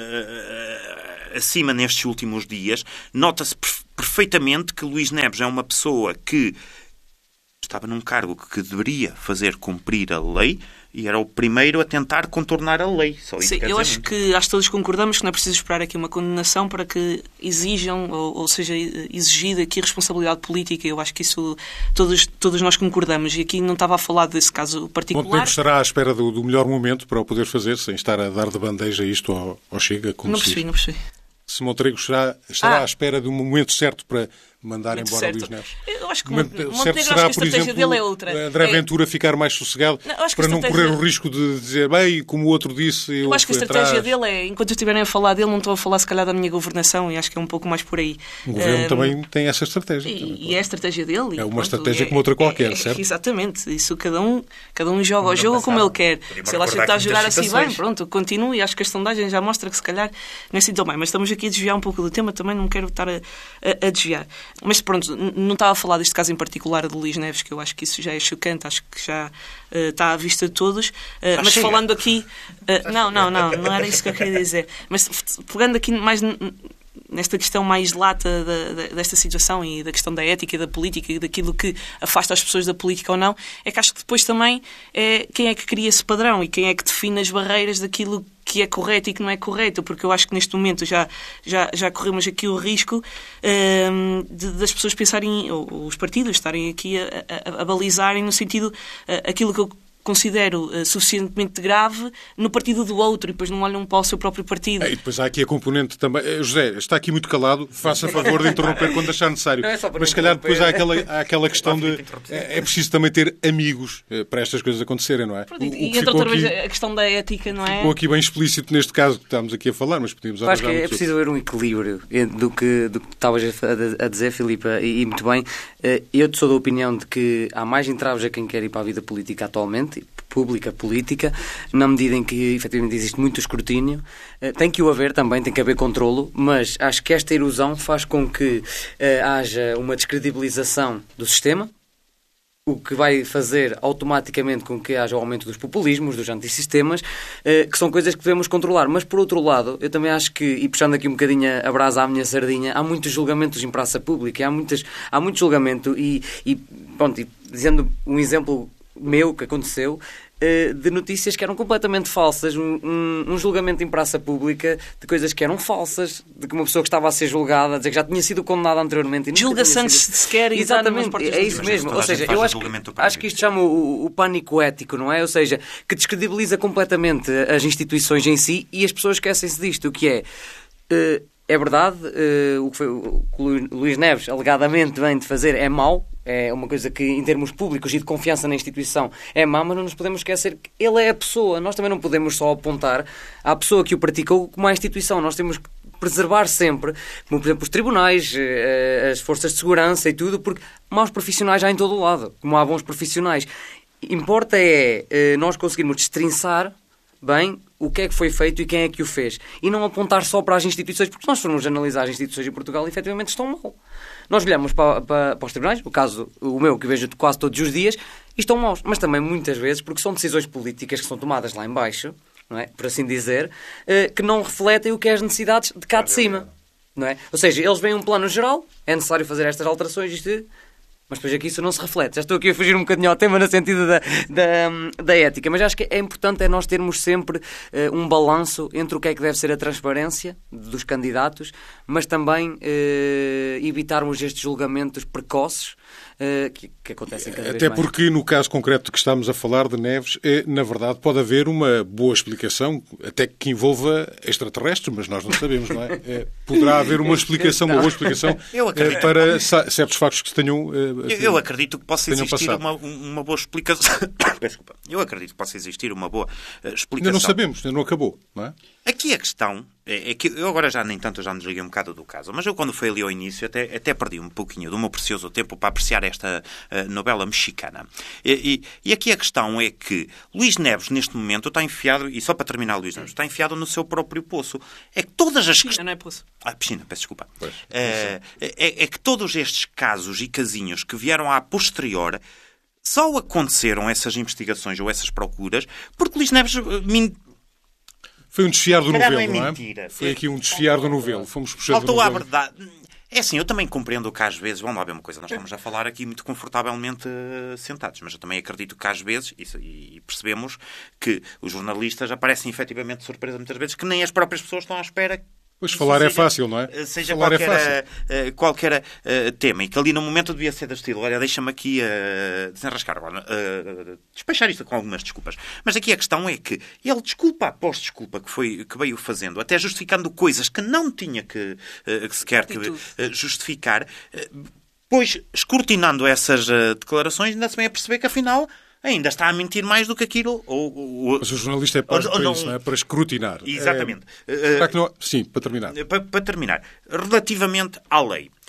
a, a, acima nestes últimos dias, nota-se perfeitamente que Luís Neves é uma pessoa que estava num cargo que deveria fazer cumprir a lei e era o primeiro a tentar contornar a lei. Só isso Sim, quer eu dizer acho muito. que acho que todos concordamos que não é preciso esperar aqui uma condenação para que exijam, ou, ou seja, exigida aqui a responsabilidade política. Eu acho que isso todos, todos nós concordamos. E aqui não estava a falar desse caso particular. Quanto tempo estará à espera do, do melhor momento para o poder fazer, sem estar a dar de bandeja isto ao, ao Chega? Como não percebi, se... não percebi. Se Montenegro estará, estará ah. à espera de um momento certo para mandar Muito embora certo. Luís Neves. Eu acho que o Montenegro Montenegro será, acho que a por estratégia exemplo, dele é outra. André é... Ventura ficar mais sossegado não, para não estratégia... correr o risco de dizer, bem, como o outro disse, eu, eu acho que a estratégia atrás. dele é, enquanto estiverem a falar dele, não estou a falar se calhar da minha governação e acho que é um pouco mais por aí. O governo um, também tem essa estratégia. E, também, e é a estratégia dele. É uma pronto, estratégia é, como outra qualquer, é, certo? Exatamente. Isso cada um, cada um joga o jogo como ele quer. Se ele acha que está a jogar assim bem, pronto, continue. Acho que a sondagem já mostra que se calhar não é assim tão bem. Mas estamos aqui a desviar um pouco do tema, também não quero estar a, a, a desviar. mas pronto, não estava a falar deste caso em particular do Luís Neves, que eu acho que isso já é chocante, acho que já uh, está à vista de todos. Uh, mas chega. falando aqui... Uh, não, não, não, não era isso que eu queria dizer. Mas pegando aqui mais nesta questão mais lata da, da, desta situação e da questão da ética e da política e daquilo que afasta as pessoas da política ou não, é que acho que depois também é quem é que cria esse padrão e quem é que define as barreiras daquilo que é correto e que não é correto, porque eu acho que neste momento já, já, já corremos aqui o risco um, de, das pessoas pensarem, ou os partidos estarem aqui a, a, a balizarem no sentido uh, aquilo que eu considero uh, suficientemente grave no partido do outro e depois não olham para o seu próprio partido. É, e depois há aqui a componente também... José, está aqui muito calado, faça favor de interromper quando achar necessário. É mas se calhar depois há aquela, há aquela questão de... É, é preciso também ter amigos uh, para estas coisas acontecerem, não é? Pronto, o, e entra outra vez a questão da ética, não é? Ficou aqui bem explícito neste caso que estamos aqui a falar, mas podíamos arranjar. Acho que é preciso haver um equilíbrio do que, do que estavas a dizer, Filipe, e, e muito bem. Eu sou da opinião de que há mais entraves a quem quer ir para a vida política atualmente, pública, política, na medida em que efetivamente existe muito escrutínio. Tem que o haver também, tem que haver controlo, mas acho que esta erosão faz com que uh, haja uma descredibilização do sistema, o que vai fazer automaticamente com que haja o aumento dos populismos, dos antisistemas, uh, que são coisas que devemos controlar. Mas, por outro lado, eu também acho que, e puxando aqui um bocadinho a brasa à minha sardinha, há muitos julgamentos em praça pública, há, muitas, há muito julgamento e, e, pronto, e dizendo um exemplo meu que aconteceu, de notícias que eram completamente falsas, um, um, um julgamento em praça pública de coisas que eram falsas, de que uma pessoa que estava a ser julgada, a dizer que já tinha sido condenada anteriormente. Julga-se antes sido... de sequer e exatamente, é isso mesmo. Ou seja, eu acho que, acho que isto chama o, o pânico ético, não é? Ou seja, que descredibiliza completamente as instituições em si e as pessoas esquecem-se disto, o que é... Uh, é verdade, uh, o que foi, o que o Luís Neves alegadamente vem de fazer é mau, é uma coisa que, em termos públicos e de confiança na instituição, é má, mas não nos podemos esquecer que ele é a pessoa. Nós também não podemos só apontar à pessoa que o praticou como à instituição. Nós temos que preservar sempre, como por exemplo os tribunais, as forças de segurança e tudo, porque maus profissionais há em todo o lado, como há bons profissionais. Importa é nós conseguirmos destrinçar bem o que é que foi feito e quem é que o fez. E não apontar só para as instituições, porque se nós formos analisar as instituições em Portugal, efetivamente estão mal. Nós olhamos para, para, para os tribunais, o caso, o meu, que vejo quase todos os dias, e estão maus. Mas também muitas vezes, porque são decisões políticas que são tomadas lá em baixo, não é? Por assim dizer, que não refletem o que é as necessidades de cá de cima. Não é? Ou seja, eles veem um plano geral, é necessário fazer estas alterações, isto... mas depois aqui isso não se reflete. Já estou aqui a fugir um bocadinho ao tema no sentido da, da, da ética, mas acho que é importante é nós termos sempre uh, um balanço entre o que é que deve ser a transparência dos candidatos, mas também uh, evitarmos estes julgamentos precoces uh, que, que acontecem cada vez Até mais. Até porque no caso concreto que estamos a falar de Neves, é, na verdade pode haver uma boa explicação, até que envolva extraterrestres, mas nós não sabemos, não é? é poderá haver uma explicação, uma boa explicação é, para certos factos que se tenham... Uh, Eu, eu acredito que possa existir uma, uma boa explicação. Desculpa. Eu acredito que possa existir uma boa uh, explicação. Ainda não sabemos, ainda não acabou, não é? Aqui a questão é, é que eu agora já nem tanto já me desliguei um bocado do caso, mas eu quando fui ali ao início até, até perdi um pouquinho do meu precioso tempo para apreciar esta uh, novela mexicana. E, e, e aqui a questão é que Luís Neves neste momento está enfiado, e só para terminar Luís Neves, está enfiado no seu próprio poço. É que todas as... Piscina, não é poço. Ah, piscina, peço desculpa. Pois, é, é, é que todos estes casos e casinhos que vieram à posterior só aconteceram essas investigações ou essas procuras porque Luís Neves... Min... Foi um desfiar do Calhar novelo, não é? Mentira. Foi aqui um desfiar do novelo. Fomos puxando Faltou à verdade. É assim, eu também compreendo que às vezes... Vamos lá ver uma coisa. Nós estamos a falar aqui muito confortavelmente uh, sentados, mas eu também acredito que às vezes, isso, e percebemos que os jornalistas aparecem efetivamente de surpresa muitas vezes, que nem as próprias pessoas estão à espera... Pois falar seja, é fácil, não é? Seja falar qualquer, é fácil. Uh, qualquer uh, tema. E que ali no momento devia ser do estilo. Olha, deixa-me aqui uh, desenrascar agora. Uh, despechar isto com algumas desculpas. Mas aqui a questão é que ele desculpa após desculpa que, foi, que veio fazendo, até justificando coisas que não tinha que, uh, que sequer que, uh, justificar, uh, pois escrutinando essas uh, declarações, ainda se vem a perceber que afinal... ainda está a mentir mais do que aquilo. Ou, ou, Mas o jornalista é para, para não... isso, não é? Para escrutinar. Exatamente. É... Para que não... Sim, para terminar. Para, para terminar. Relativamente à lei.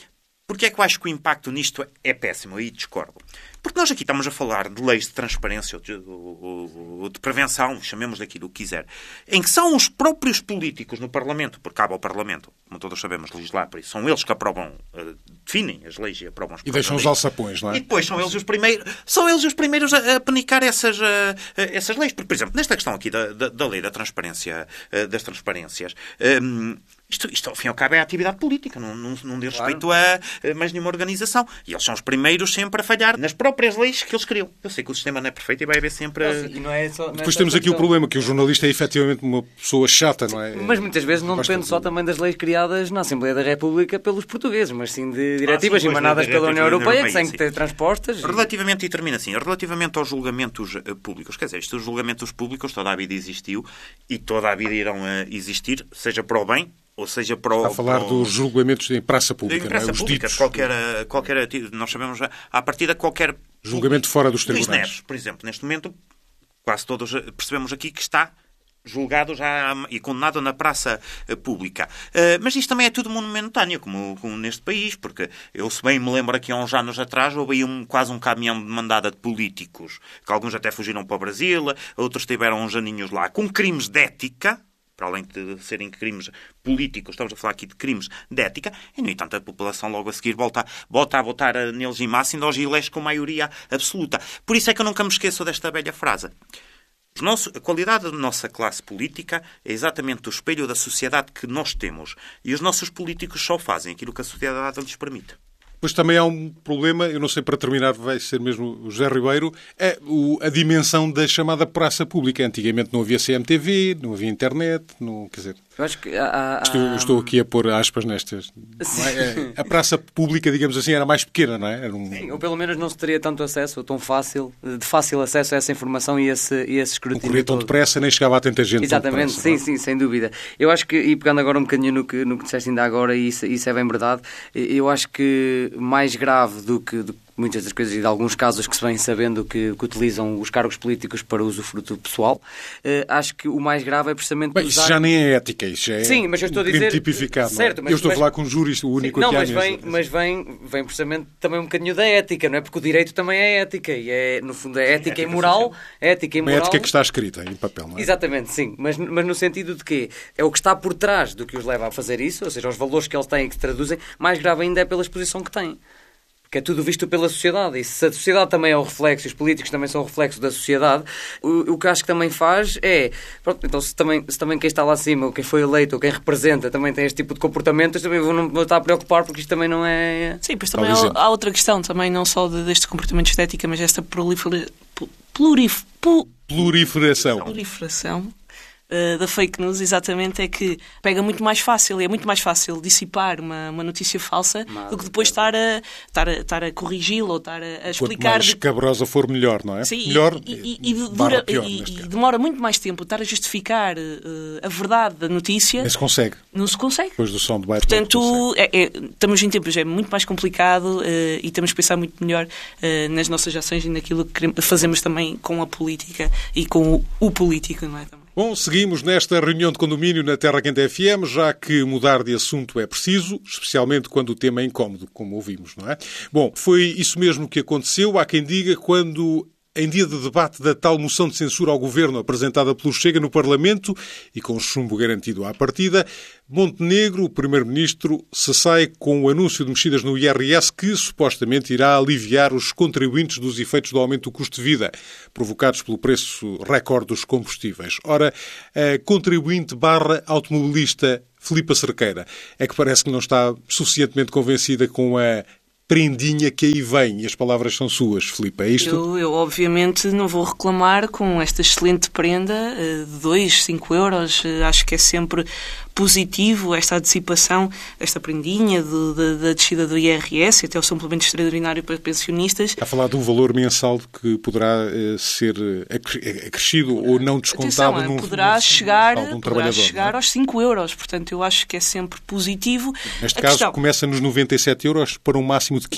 Porquê é que eu acho que o impacto nisto é péssimo? Aí discordo. Porque nós aqui estamos a falar de leis de transparência ou de, ou, ou de prevenção, chamemos daquilo que quiser, em que são os próprios políticos no Parlamento, porque cabe ao Parlamento, como todos sabemos, legislar, por isso são eles que aprovam, uh, definem as leis e aprovam as E deixam os alçapões, não é? E depois são eles os primeiros, são eles os primeiros a, a panicar essas, uh, essas leis. Porque, por exemplo, nesta questão aqui da, da, da lei da transparência, uh, das transparências, um, Isto, isto, ao fim e ao cabo, é a atividade política, não, não, não diz Claro. respeito a, a mais nenhuma organização. E eles são os primeiros sempre a falhar nas próprias leis que eles criam. Eu sei que o sistema não é perfeito e vai haver sempre... E não é só, não é Depois só temos aqui o questão- problema, que o jornalista é efetivamente uma pessoa chata, não é? Mas muitas vezes não Faz depende tudo. só também das leis criadas na Assembleia da República pelos portugueses, mas sim de diretivas sim, pois, emanadas de pela União diretivas da Europeia, União que têm Europeia, que ter transpostas. e- Relativamente, e termina assim, relativamente aos julgamentos eh, públicos, quer dizer, estes julgamentos públicos toda a vida existiu e toda a vida irão eh, existir, seja para o bem ou seja para o... Está a falar para o- dos julgamentos em praça de pública, praça não é? Os pública, ditos. qualquer, eh, qualquer, nós sabemos, eh, à partida, qualquer... Julgamento fora dos Luís tribunais. Neves, por exemplo, neste momento, quase todos eh, percebemos aqui que está julgado já e condenado na praça eh, pública. Eh, mas isto também é tudo momentâneo, como, como neste país, porque eu, se bem me lembro aqui há uns anos atrás, houve aí um, quase um caminhão de mandada de políticos, que alguns até fugiram para o Brasil, outros tiveram uns aninhos lá, com crimes de ética, para além de serem crimes políticos, estamos a falar aqui de crimes de ética, e, no entanto, a população logo a seguir volta, volta a votar eh, neles em massa, ainda aos eleitos com maioria absoluta. Por isso é que eu nunca me esqueço desta velha frase. Os nossos- a qualidade da nossa classe política é exatamente o espelho da sociedade que nós temos. E os nossos políticos só fazem aquilo que a sociedade lhes permite. Pois também há um problema, eu não sei, para terminar vai ser mesmo o José Ribeiro, é o- a dimensão da chamada praça pública. Antigamente não havia C M T V, não havia internet, não, quer dizer... Eu acho que há- há- Estou, eu estou aqui a pôr aspas nestas. Não é? É, a praça pública, digamos assim, era mais pequena, não é? Era um... Sim, ou pelo menos não se teria tanto acesso, ou tão fácil, de fácil acesso a essa informação e esse, e esse Não escrutínio corria tão todo. depressa, nem chegava a tanta gente tão Exatamente, depressa, sim, não é? sim, sem dúvida. Eu acho que, e pegando agora um bocadinho no que, no que disseste ainda agora, e isso, isso é bem verdade, eu acho que mais grave do que, do que muitas das coisas e de alguns casos que se vem sabendo que, que utilizam os cargos políticos para usufruto pessoal, eh, acho que o mais grave é precisamente Bem, isso usar... já nem é ética, isso já é Sim, mas eu estou um a crime dizer- tipificado. certo, não é? mas- eu estou mas- a falar com um júri, o único Não, que há mas nesse- vem, mas vem, vem precisamente também um bocadinho da ética, não é? Porque o direito também é ética e é, no fundo, é ética e moral. Ética e Uma moral. ética que está escrita em papel, não é? Exatamente, sim. Mas, mas no sentido de que é o que está por trás do que os leva a fazer isso, ou seja, os valores que eles têm e que se traduzem, mais grave ainda é pela exposição que têm. Que é tudo visto pela sociedade. E se a sociedade também é o reflexo, e os políticos também são o reflexo da sociedade, o, o que acho que também faz é... Pronto, então se também, se também quem está lá acima, ou quem foi eleito, ou quem representa, também tem este tipo de comportamentos, também vou não vou estar a preocupar, porque isto também não é... Sim, pois também Tal há, exemplo. há outra questão, também não só de, deste comportamento estético, mas desta prolifera, plurif, pu- Proliferação. proliferação eh, da fake news, exatamente, é que pega muito mais fácil, e é muito mais fácil dissipar uma, uma notícia falsa Mas, do que depois estar a, estar a, estar a corrigi-la ou estar a, a Quanto explicar... mais de- cabrosa for, melhor, não é? Sim, melhor e, e- e barra dura- pior, e- neste e caso. demora muito mais tempo estar a justificar eh, a verdade da notícia, Nem se consegue. não se consegue. Depois do som do bairro. não se consegue. Portanto, é, é, estamos em tempos, é muito mais complicado eh, e temos que pensar muito melhor eh, nas nossas ações e naquilo que queremos- fazemos também com a política e com o, o político, não é? Também. Bom, seguimos nesta reunião de condomínio na Terra Quente F M, já que mudar de assunto é preciso, especialmente quando o tema é incómodo, como ouvimos, não é? Bom, foi isso mesmo que aconteceu, há quem diga, quando, em dia de debate da tal moção de censura ao Governo apresentada pelo Chega no Parlamento e com chumbo garantido à partida, Montenegro, o Primeiro-Ministro, se sai com o anúncio de mexidas no I R S que supostamente irá aliviar os contribuintes dos efeitos do aumento do custo de vida provocados pelo preço recorde dos combustíveis. Ora, a contribuinte barra automobilista Filipa Cerqueira é que parece que não está suficientemente convencida com a prendinha que aí vem. E as palavras são suas, Filipe. É isto? Eu, eu, obviamente, não vou reclamar com esta excelente prenda eh, de dois, cinco euros. Eh, Acho que é sempre positivo esta antecipação, esta prendinha do- da, da descida do I R S, até o suplemento extraordinário para pensionistas. Está a falar de um valor mensal que poderá eh, ser eh, acre- acrescido ou não descontado Atenção, num, poderá num- chegar, num de um poderá trabalhador. chegar não é? aos cinco euros. Portanto, eu acho que é sempre positivo. Neste A caso, questão- começa nos noventa e sete euros para um máximo de quinze.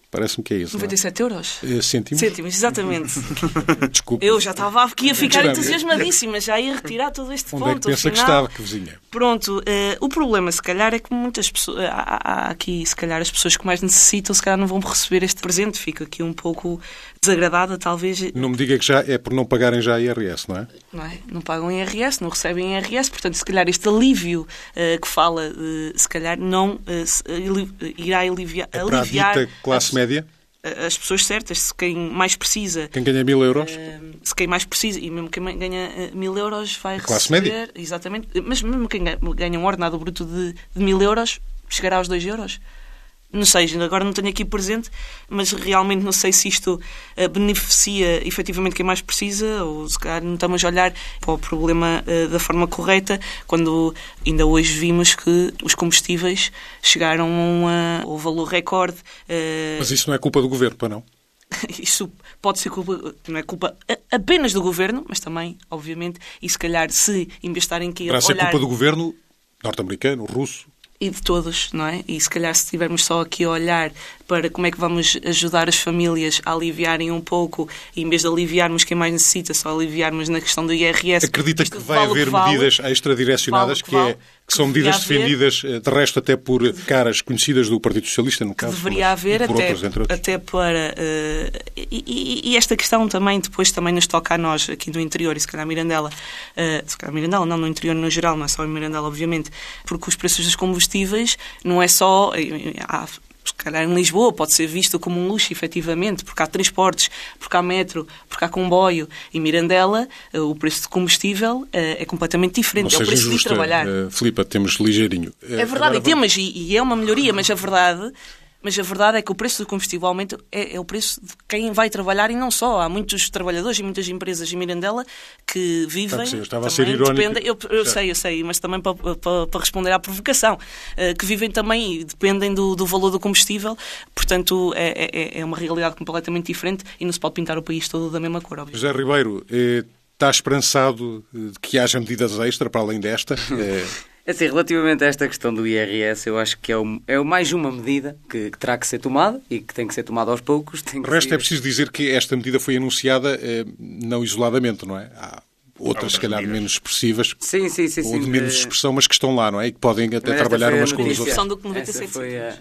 Parece-me que é isso. noventa e sete euros? É? Cêntimos? Cêntimos, exatamente. Desculpa. Eu já estava aqui a ficar Desculpa. entusiasmadíssima, já ia retirar todo este Onde ponto. é que pensa afinal, que estava, que vizinha? Pronto, uh, o problema, se calhar, é que muitas pessoas, há, há aqui, se calhar, as pessoas que mais necessitam, se calhar não vão receber este presente. Fico aqui um pouco desagradada, talvez. Não me diga que já é por não pagarem já I R S, não é? Não é? Não pagam I R S, não recebem I R S, portanto, se calhar este alívio uh, que fala, uh, se calhar não uh, se, uh, irá aliviar, É aliviar para a dita classe as, média? as pessoas certas, se quem mais precisa. Quem ganha mil euros? Uh, se quem mais precisa, e mesmo quem ganha uh, mil euros vai a classe receber. Média? Exatamente, mas mesmo quem ganha um ordenado bruto de, de mil euros chegará aos dois euros. Não sei, agora não tenho aqui presente, mas realmente não sei se isto uh, beneficia efetivamente quem mais precisa, ou se calhar não estamos a olhar para o problema uh, da forma correta, quando ainda hoje vimos que os combustíveis chegaram a, ao valor recorde. Uh, Mas isso não é culpa do governo, para não? Isso pode ser culpa, não é culpa apenas do governo, mas também, obviamente, e se calhar se em vez de estarem aqui a olhar... Para ser culpa do governo norte-americano, russo... E de todos, não é? E se calhar se estivermos só aqui a olhar para como é que vamos ajudar as famílias a aliviarem um pouco, e em vez de aliviarmos quem mais necessita, só aliviarmos na questão do I R S... Acredita que vai vale haver que vale, medidas extradirecionadas, vale que, vale, é, que são medidas defendidas, de resto, até por caras conhecidas do Partido Socialista, no caso. Deveria haver, por até, outros, entre outros. até para... Uh, e, e, e esta questão também, depois também nos toca a nós, aqui no interior, e se calhar Mirandela, uh, se calhar Mirandela, não, no interior no geral, não é só em Mirandela, obviamente, porque os preços dos combustíveis não é só... Há, se calhar em Lisboa pode ser visto como um luxo, efetivamente, porque há transportes, porque há metro, porque há comboio. Em Mirandela, o preço de combustível é completamente diferente. Não é o preço injusta, de ir trabalhar. Uh, Filipa, temos ligeirinho. É verdade, Agora, e temos, e, e é uma melhoria, mas a verdade... Mas a verdade é que o preço do combustível aumenta, é, é o preço de quem vai trabalhar, e não só. Há muitos trabalhadores e muitas empresas em Mirandela que vivem... Sim, eu estava a ser irónico. Dependem, eu eu sei, eu sei, mas também para, para, para responder à provocação, uh, que vivem também e dependem do, do valor do combustível. Portanto, é, é, é uma realidade completamente diferente e não se pode pintar o país todo da mesma cor, obviamente. José Ribeiro, eh, está esperançado de que haja medidas extra para além desta? Eh... Assim, relativamente a esta questão do I R S, eu acho que é, o, é mais uma medida que, que terá que ser tomada e que tem que ser tomada aos poucos. Tem O resto ser... é preciso dizer que esta medida foi anunciada eh, não isoladamente, não é? Há outras, se calhar, menos expressivas, sim, sim, sim, ou sim, de menos expressão, mas que estão lá, não é? E que podem até trabalhar umas com as outras. São do que noventa e sete foi a...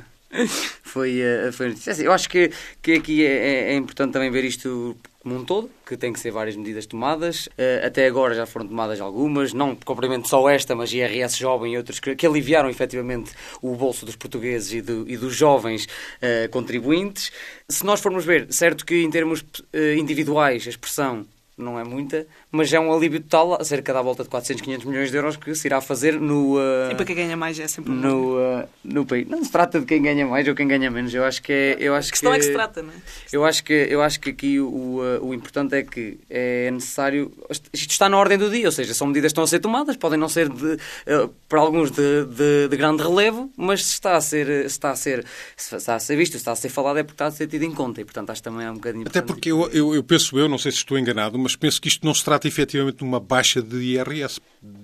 Foi, uh, foi assim, eu acho que, que aqui é, é importante também ver isto como um todo, que tem que ser várias medidas tomadas. Uh, até agora já foram tomadas algumas, não propriamente só esta, mas I R S jovem e outras que, que aliviaram efetivamente o bolso dos portugueses e, do, e dos jovens uh, contribuintes. Se nós formos ver, certo que em termos uh, individuais a expressão não é muita, mas é um alívio total, cerca da volta de quatrocentos, quinhentos milhões de euros que se irá fazer no... Uh, e para quem ganha mais é sempre um no, uh, no país. Não se trata de quem ganha mais ou quem ganha menos, eu acho que é... Eu acho a questão que, é que se trata, não é? Eu acho que, eu acho que aqui o, uh, o importante é que é necessário... Isto está na ordem do dia, ou seja, são medidas que estão a ser tomadas, podem não ser de, uh, para alguns de, de, de grande relevo, mas se está a ser, se está a ser, se está a ser visto, se está a ser falado é porque está a ser tido em conta, e portanto acho que também é um bocadinho... Até porque eu, eu, eu penso, eu não sei se estou enganado, mas penso que isto não se trata efetivamente de uma baixa de I R S.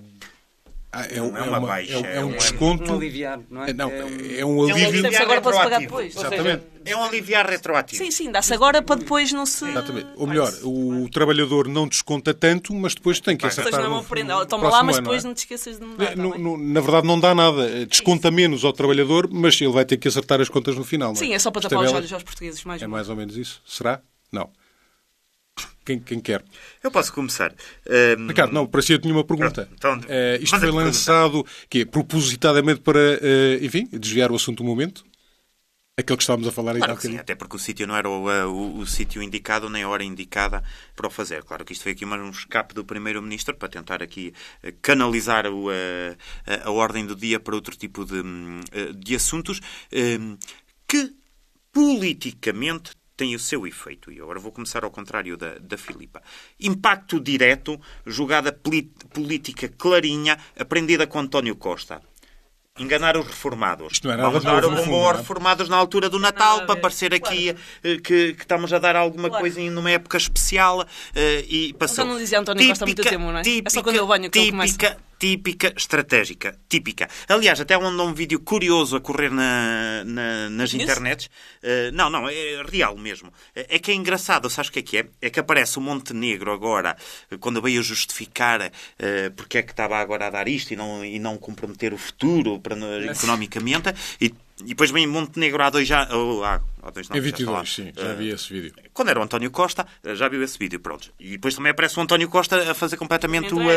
É, um, é, uma, uma baixa. É, é um é desconto. Um aliviar, não é? Não, é, um... é um alívio. É um agora pode pagar depois. Exatamente. É um aliviar retroativo. Sim, sim, dá-se agora para depois não se... Exatamente. Ou melhor, o trabalhador não desconta tanto, mas depois tem que acertar não é uma no, prenda. no Toma lá, mas ano, depois não, é? não te esqueças de me dar. No, no, na verdade não dá nada. Desconta menos ao trabalhador, mas ele vai ter que acertar as contas no final. Não é? Sim, é só para tapar os olhos aos portugueses. Mais é mais ou menos isso. Será? Não. Quem, quem quer? Eu posso começar. Um... Ricardo, não, para si eu tinha uma pergunta. Então, uh, isto foi lançado que propositadamente para, uh, enfim, desviar o assunto um momento? Aquele que estávamos a falar aí. Claro que sim, até porque o sítio não era o, o, o sítio indicado nem a hora indicada para o fazer. Claro que isto foi aqui mais um escape do Primeiro-Ministro para tentar aqui canalizar o, a, a ordem do dia para outro tipo de, de assuntos que politicamente tem o seu efeito. E agora vou começar ao contrário da, da Filipa. Impacto direto, jogada política clarinha, aprendida com António Costa. Enganar os reformados. Isto não é nada Vamos novo, dar um bom aos reformados na altura do Natal para parecer aqui claro. que, que estamos a dar alguma claro. coisa numa época especial uh, e passou. Então não dizia António típica, Costa há muito tempo, não é? Típica, é só quando eu banho que típica, ele começa. típica, estratégica, típica. Aliás, até onde um vídeo curioso a correr na, na, nas Isso? internets. Uh, não, não, é real mesmo. É que é engraçado, sabes o que é que é? É que aparece o Montenegro agora, quando veio justificar uh, porque é que estava agora a dar isto e não, e não comprometer o futuro para, economicamente, e E depois vem Montenegro há dois anos. Oh, há, há dois, não, em vinte e dois, já sim, já vi esse vídeo. Quando era o António Costa, já viu esse vídeo, pronto. E depois também aparece o António Costa a fazer completamente o, o,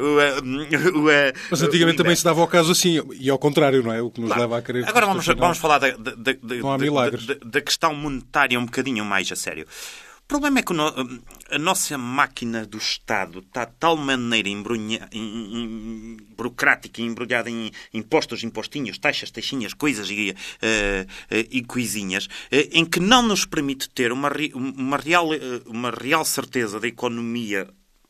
o, o. Mas antigamente também se dava ao caso assim, e ao contrário, não é? O que nos claro. leva a querer. Agora vamos, vamos falar da, da, da, não há milagres. Da, da, da questão monetária um bocadinho mais a sério. O problema é que a nossa máquina do Estado está de tal maneira embrulha, em, em, burocrática, embrulhada em impostos, impostinhos, taxas, taxinhas, coisas e, uh, uh, e coisinhas, uh, em que não nos permite ter uma, uma, real, uh, uma real certeza da economia.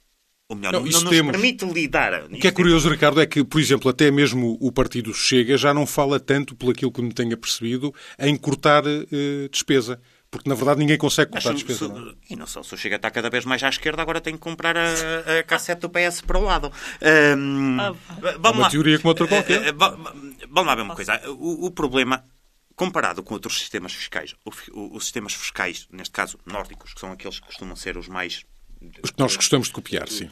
Ou melhor, não, não nos temos. permite lidar. O que é curioso, Ricardo, é que, por exemplo, até mesmo o partido Chega já não fala tanto, pelo aquilo que me tenha percebido, em cortar uh, despesa. Porque, na verdade, ninguém consegue cortar a despesa. Se, não? E não só, se o Chega está cada vez mais à esquerda, agora tem que comprar a, a cassete do P S para o lado. Um, ah, vamos uma lá. teoria como outra qualquer. Uh, uh, vamos lá ver uma coisa. O, o problema, comparado com outros sistemas fiscais, o, o, os sistemas fiscais, neste caso, nórdicos, que são aqueles que costumam ser os mais... Os que nós gostamos de copiar, sim.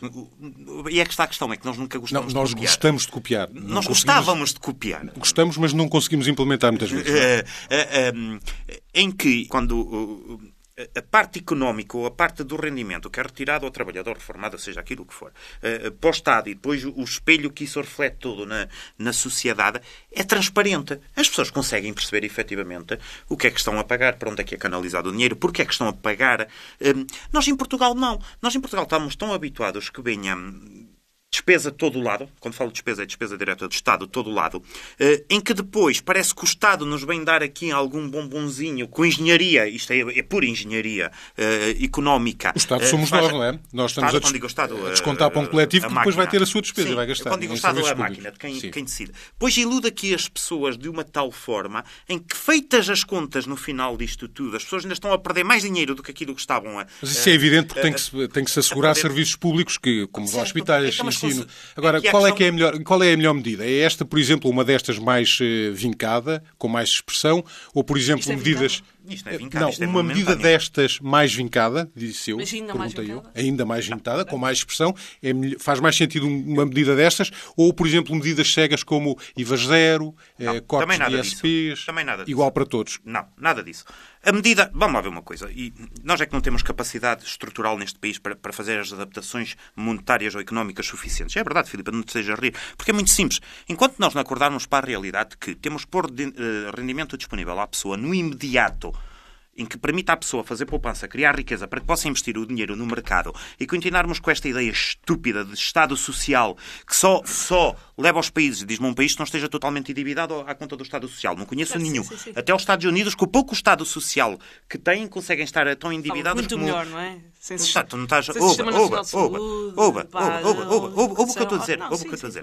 E é que está a questão, é que nós nunca gostamos não, de copiar. Nós gostamos de copiar. Nós gostávamos de copiar. Gostamos, mas não conseguimos implementar muitas vezes. Uh, uh, uh, em que, quando... Uh, a parte económica ou a parte do rendimento que é retirado ao trabalhador reformado, seja aquilo que for, uh, para o Estado e depois o espelho que isso reflete todo na, na sociedade, é transparente. As pessoas conseguem perceber efetivamente o que é que estão a pagar, para onde é que é canalizado o dinheiro, porque é que estão a pagar. Uh, nós em Portugal não. Nós em Portugal estamos tão habituados que venha... despesa de todo o lado, quando falo de despesa, é despesa direta do Estado de todo o lado, em que depois parece que o Estado nos vem dar aqui algum bombonzinho com engenharia, isto é, é pura engenharia uh, económica. O Estado somos uh, nós, não é? Nós estamos Estado, a, des Estado, a descontar para um coletivo que depois vai ter a sua despesa sim, e vai gastar. Quando digo o Estado é a máquina de quem, quem decide. Pois ilude aqui as pessoas de uma tal forma em que, feitas as contas no final disto tudo, as pessoas ainda estão a perder mais dinheiro do que aquilo que estavam a... Mas isso é evidente porque uh, tem, que se, tem que se assegurar serviços públicos, que, como os hospitais, então, ensino... Agora, qual é, que é a melhor, qual é a melhor medida? É esta, por exemplo, uma destas mais uh, vincada, com mais expressão? Ou, por exemplo, isto é medidas... Isto é vincado, não, isto é uma medida destas mais vincada, disse eu, Mas ainda mais eu, ainda mais vincada, com mais expressão, é, faz mais sentido uma medida destas? Ou, por exemplo, medidas cegas como I V A zero, não, eh, cortes de I S Ps, igual para todos? Não, nada disso. A medida... Vamos lá ver uma coisa. E nós é que não temos capacidade estrutural neste país para, para fazer as adaptações monetárias ou económicas suficientes. É verdade, Filipe, não te esteja a rir. Porque é muito simples. Enquanto nós não acordarmos para a realidade que temos que pôr de, uh, rendimento disponível à pessoa no imediato, em que permita à pessoa fazer poupança, criar riqueza para que possa investir o dinheiro no mercado e continuarmos com esta ideia estúpida de Estado Social que só, só leva aos países, diz-me um país que não esteja totalmente endividado à conta do Estado Social. Não conheço sim, nenhum. Sim, sim, sim. Até os Estados Unidos, com o pouco Estado Social que têm, conseguem estar tão endividados muito como... melhor, não é? Sem está, tu não estás... Ouva, ouva, ouva, ouva, ouva, ouva o que eu estou a dizer. Ouva o que eu estou a dizer.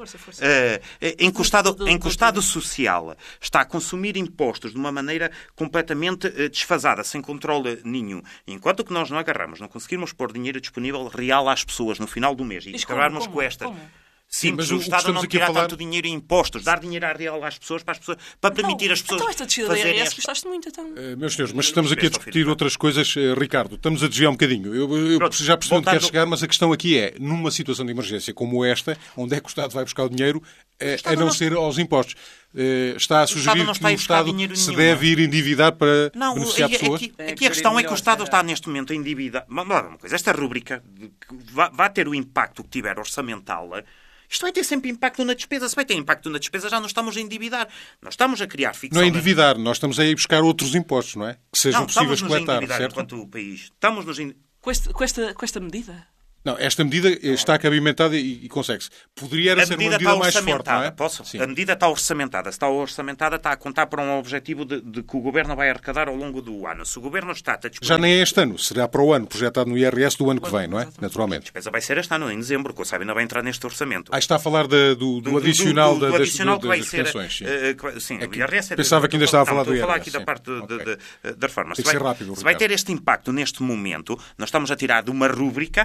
Em que o Estado, em que o Estado Social está a consumir impostos de uma maneira completamente desfasada, sem controle nenhum. Enquanto que nós não agarramos, não conseguirmos pôr dinheiro disponível real às pessoas no final do mês e acabarmos com estas... Sim, mas o, o Estado não tirar falar... tanto dinheiro em impostos, dar dinheiro à real às pessoas para, as pessoas, para então, permitir as pessoas... Então esta descida da I R S gostaste muito, então... Uh, meus senhores, mas estamos aqui a discutir outras coisas, uh, Ricardo. Estamos a desviar um bocadinho. Eu, eu Pronto, já percebi onde quer chegar, mas a questão aqui é, numa situação de emergência como esta, onde é que o Estado vai buscar o dinheiro, uh, a não, não ser aos impostos? Uh, está a sugerir o que o Estado se nenhum, deve ir endividar para não, beneficiar é, pessoas? Aqui, aqui a questão é que o Estado está neste momento a endividar... Vamos lá ver uma coisa. Esta rúbrica vai, vai ter o impacto que tiver orçamental... Isto vai ter sempre impacto na despesa. Se vai ter impacto na despesa, já não estamos a endividar. Nós estamos a criar ficção... Não é endividar, nós estamos a ir buscar outros impostos, não é? Que sejam não, possíveis de coletar, certo? Enquanto o país. Estamos nos in... com, este, com, esta, com esta medida? Não, esta medida está cabimentada e, e consegue-se. Poderia era ser uma medida mais forte, não é? Posso? A medida está orçamentada. Se está orçamentada, está a contar para um objetivo de, de que o Governo vai arrecadar ao longo do ano. Se o Governo está... está já nem é este ano. Será para o ano, projetado no I R S do ano que vem, não é? Naturalmente. A despesa vai ser este ano, em dezembro, que o Sabe ainda vai entrar neste orçamento. Ah, está a falar de, do, do, do adicional, do, do, do da, adicional das, que vai das ser, pensões. Sim, uh, sim é que, o I R S é... Pensava que ainda estava a falar não, do I R S. Estou a falar aqui sim. da parte de, okay. de, de, da reforma. Tem se vai, rápido, se vai ter este impacto neste momento, nós estamos a tirar de uma rúbrica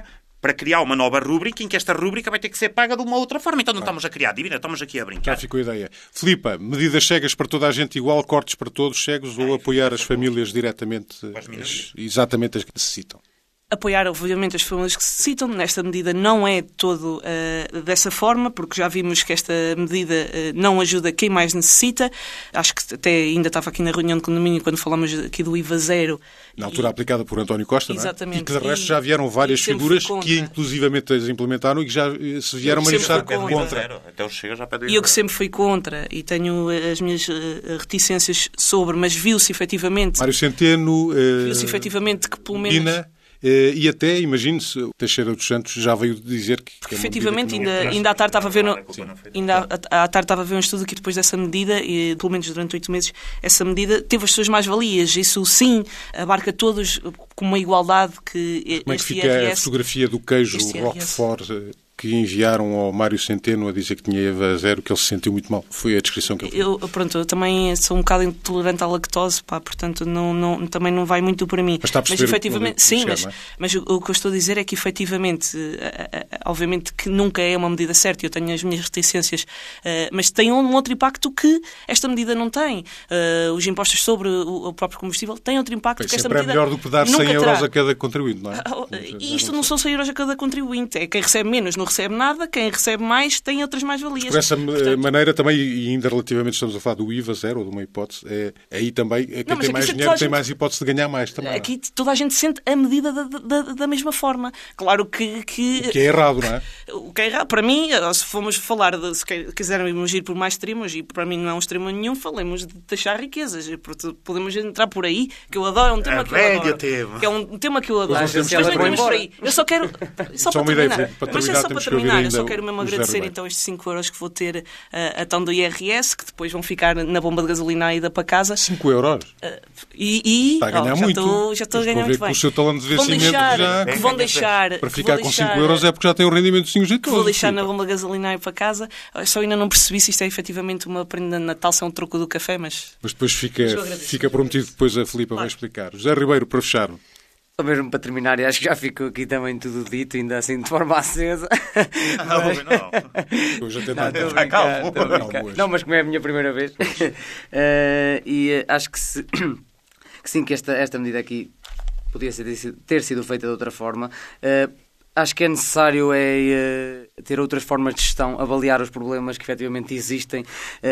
para criar uma nova rúbrica em que esta rúbrica vai ter que ser paga de uma outra forma. Então não estamos a criar dívida, estamos aqui a brincar. Já ficou a ideia. Filipa, medidas cegas para toda a gente igual, cortes para todos cegos ou apoiar as famílias diretamente, as, exatamente as que necessitam? Apoiar, obviamente, as famílias que se citam. Nesta medida não é todo uh, dessa forma, porque já vimos que esta medida uh, não ajuda quem mais necessita. Acho que até ainda estava aqui na reunião de condomínio quando falamos aqui do I V A zero. Na altura e... aplicada por António Costa, Exatamente. Não é? E que de resto já vieram várias figuras que inclusivamente as implementaram e que já se vieram manifestar contra. Até o Chega já pediu. E eu que sempre fui contra e tenho as minhas uh, reticências sobre, mas viu-se efetivamente... Mário Centeno... Uh... Viu-se efetivamente que pelo menos... Pina... E até, imagine-se, o Teixeira dos Santos já veio dizer que... Porque, efetivamente, ainda, ainda à tarde estava a ver... No, ainda à, à tarde estava a ver um estudo que depois dessa medida, e pelo menos durante oito meses, essa medida teve as suas mais-valias. Isso, sim, abarca todos com uma igualdade que... Como é que fica I R S, a fotografia do queijo Roquefort que enviaram ao Mário Centeno a dizer que tinha I V A zero, que ele se sentiu muito mal? Foi a descrição que ele fez. Eu, pronto, eu também sou um bocado intolerante à lactose, pá, portanto não, não, também não vai muito para mim. Mas está a perceber, mas efetivamente, sim, mas, é? mas o, o que eu estou a dizer é que efetivamente, obviamente que nunca é uma medida certa, eu tenho as minhas reticências, mas tem um outro impacto que esta medida não tem. Os impostos sobre o próprio combustível têm outro impacto Bem, que esta medida é melhor do que dar cem euros a cada contribuinte, não é? E isto não são cem euros a cada contribuinte, é quem recebe menos não recebe nada, quem recebe mais tem outras mais-valias. Por essa Portanto, maneira também, e ainda relativamente estamos a falar do I V A zero, ou de uma hipótese, é, aí também quem não, tem mais dinheiro tem gente, mais hipótese de ganhar mais também. Aqui toda a gente sente a medida da, da, da mesma forma. Claro que, que... O que é errado, não é? O que é errado, para mim, se formos falar, de, se quisermos ir por mais extremos, e para mim não é um extremo nenhum, falemos de taxar riquezas. Podemos entrar por aí, que eu adoro, é um tema a que eu adoro. Tema. Que é um tema que eu adoro. Mas, mas não iremos por aí. Eu só quero... Só, só para terminar. Ideia, para mas é só para terminar, eu só quero mesmo agradecer Zero, então estes cinco euros que vou ter uh, a tão do I R S, que depois vão ficar na bomba de gasolina e ida para casa. cinco euros? Uh, e, e está a ganhar oh, já muito. Estou, já estou a ganhar muito bem. Com o seu talão de vencimento deixar, já... Que vão deixar... Para ficar com cinco euros é porque já tem um rendimento de cinco Vou deixar na bomba de gasolina e para casa. Eu só ainda não percebi se isto é efetivamente uma prenda de Natal, se é um troco do café, mas... Mas depois fica, fica prometido, depois a Filipa vai explicar. José Ribeiro, para fechar. Só mesmo para terminar, e acho que já ficou aqui também tudo dito, ainda assim de forma acesa. Não, mas... não. Hoje até não, não, não, calma, calma, não, mas como é a minha primeira vez. uh, e uh, acho que, se, que sim, que esta, esta medida aqui podia ser, ter sido feita de outra forma. Uh, Acho que é necessário é, uh, ter outras formas de gestão, avaliar os problemas que efetivamente existem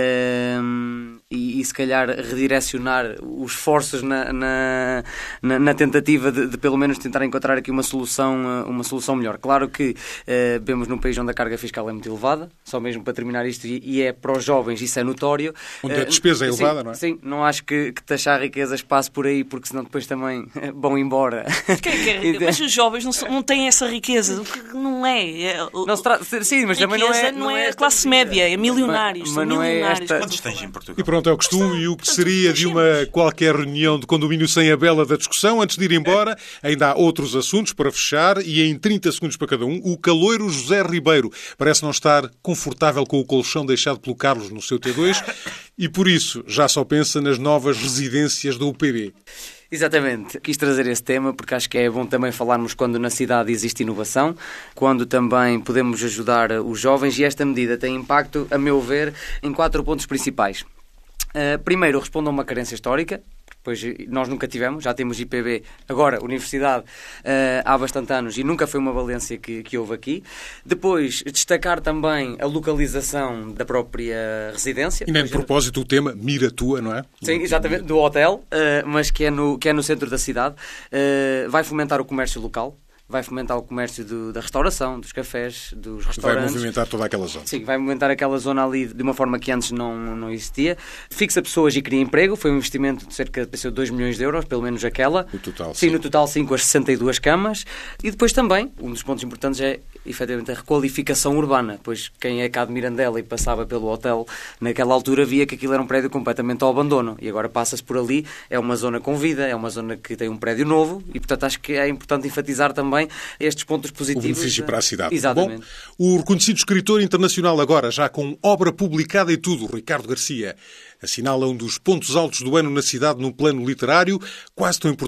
uh, e, e se calhar redirecionar os esforços na, na, na, na tentativa de, de pelo menos tentar encontrar aqui uma solução, uh, uma solução melhor. Claro que uh, vemos num país onde a carga fiscal é muito elevada, só mesmo para terminar isto, e, e é para os jovens, isso é notório. Onde a despesa uh, é elevada, sim, não é? Sim, não acho que, que taxar riquezas passe por aí, porque senão depois também vão embora. Que, que, mas os jovens não, não têm essa riqueza. O que não é. é não se tra... Sim, mas também não é. Não é a classe média, é milionários. Mas, mas não milionários. É esta... Quantos tens em Portugal? E pronto, é o costume. E o que seria de uma qualquer reunião de condomínio sem a bela da discussão, antes de ir embora, ainda há outros assuntos para fechar e em trinta segundos para cada um. O caloiro José Ribeiro parece não estar confortável com o colchão deixado pelo Carlos no seu T dois e por isso já só pensa nas novas residências da U P B. Exatamente. Quis trazer esse tema porque acho que é bom também falarmos quando na cidade existe inovação, quando também podemos ajudar os jovens, e esta medida tem impacto, a meu ver, em quatro pontos principais. Uh, primeiro, responde a uma carência histórica. Pois nós nunca tivemos, já temos I P B, agora Universidade, uh, há bastante anos, e nunca foi uma valência que, que houve aqui. Depois, destacar também a localização da própria residência. E nem de propósito o tema Mira Tua, não é? Sim, exatamente, do hotel, uh, mas que é, no, que é no centro da cidade. Uh, vai fomentar o comércio local. Vai fomentar o comércio do, da restauração, dos cafés, dos restaurantes. Vai movimentar toda aquela zona. Sim, vai movimentar aquela zona ali de uma forma que antes não, não existia. Fixa pessoas e cria emprego. Foi um investimento de cerca de dois milhões de euros, pelo menos aquela. No total, sim. Sim, no total cinco às sessenta e duas camas. E depois também, um dos pontos importantes é, efetivamente, a requalificação urbana. Pois quem é cá de Mirandela e passava pelo hotel, naquela altura via que aquilo era um prédio completamente ao abandono. E agora passa-se por ali, é uma zona com vida, é uma zona que tem um prédio novo e, portanto, acho que é importante enfatizar também estes pontos positivos. O benefício para a cidade. Exatamente. Bom, o reconhecido escritor internacional agora, já com obra publicada e tudo, Ricardo Garcia, assinala um dos pontos altos do ano na cidade no plano literário, quase tão importante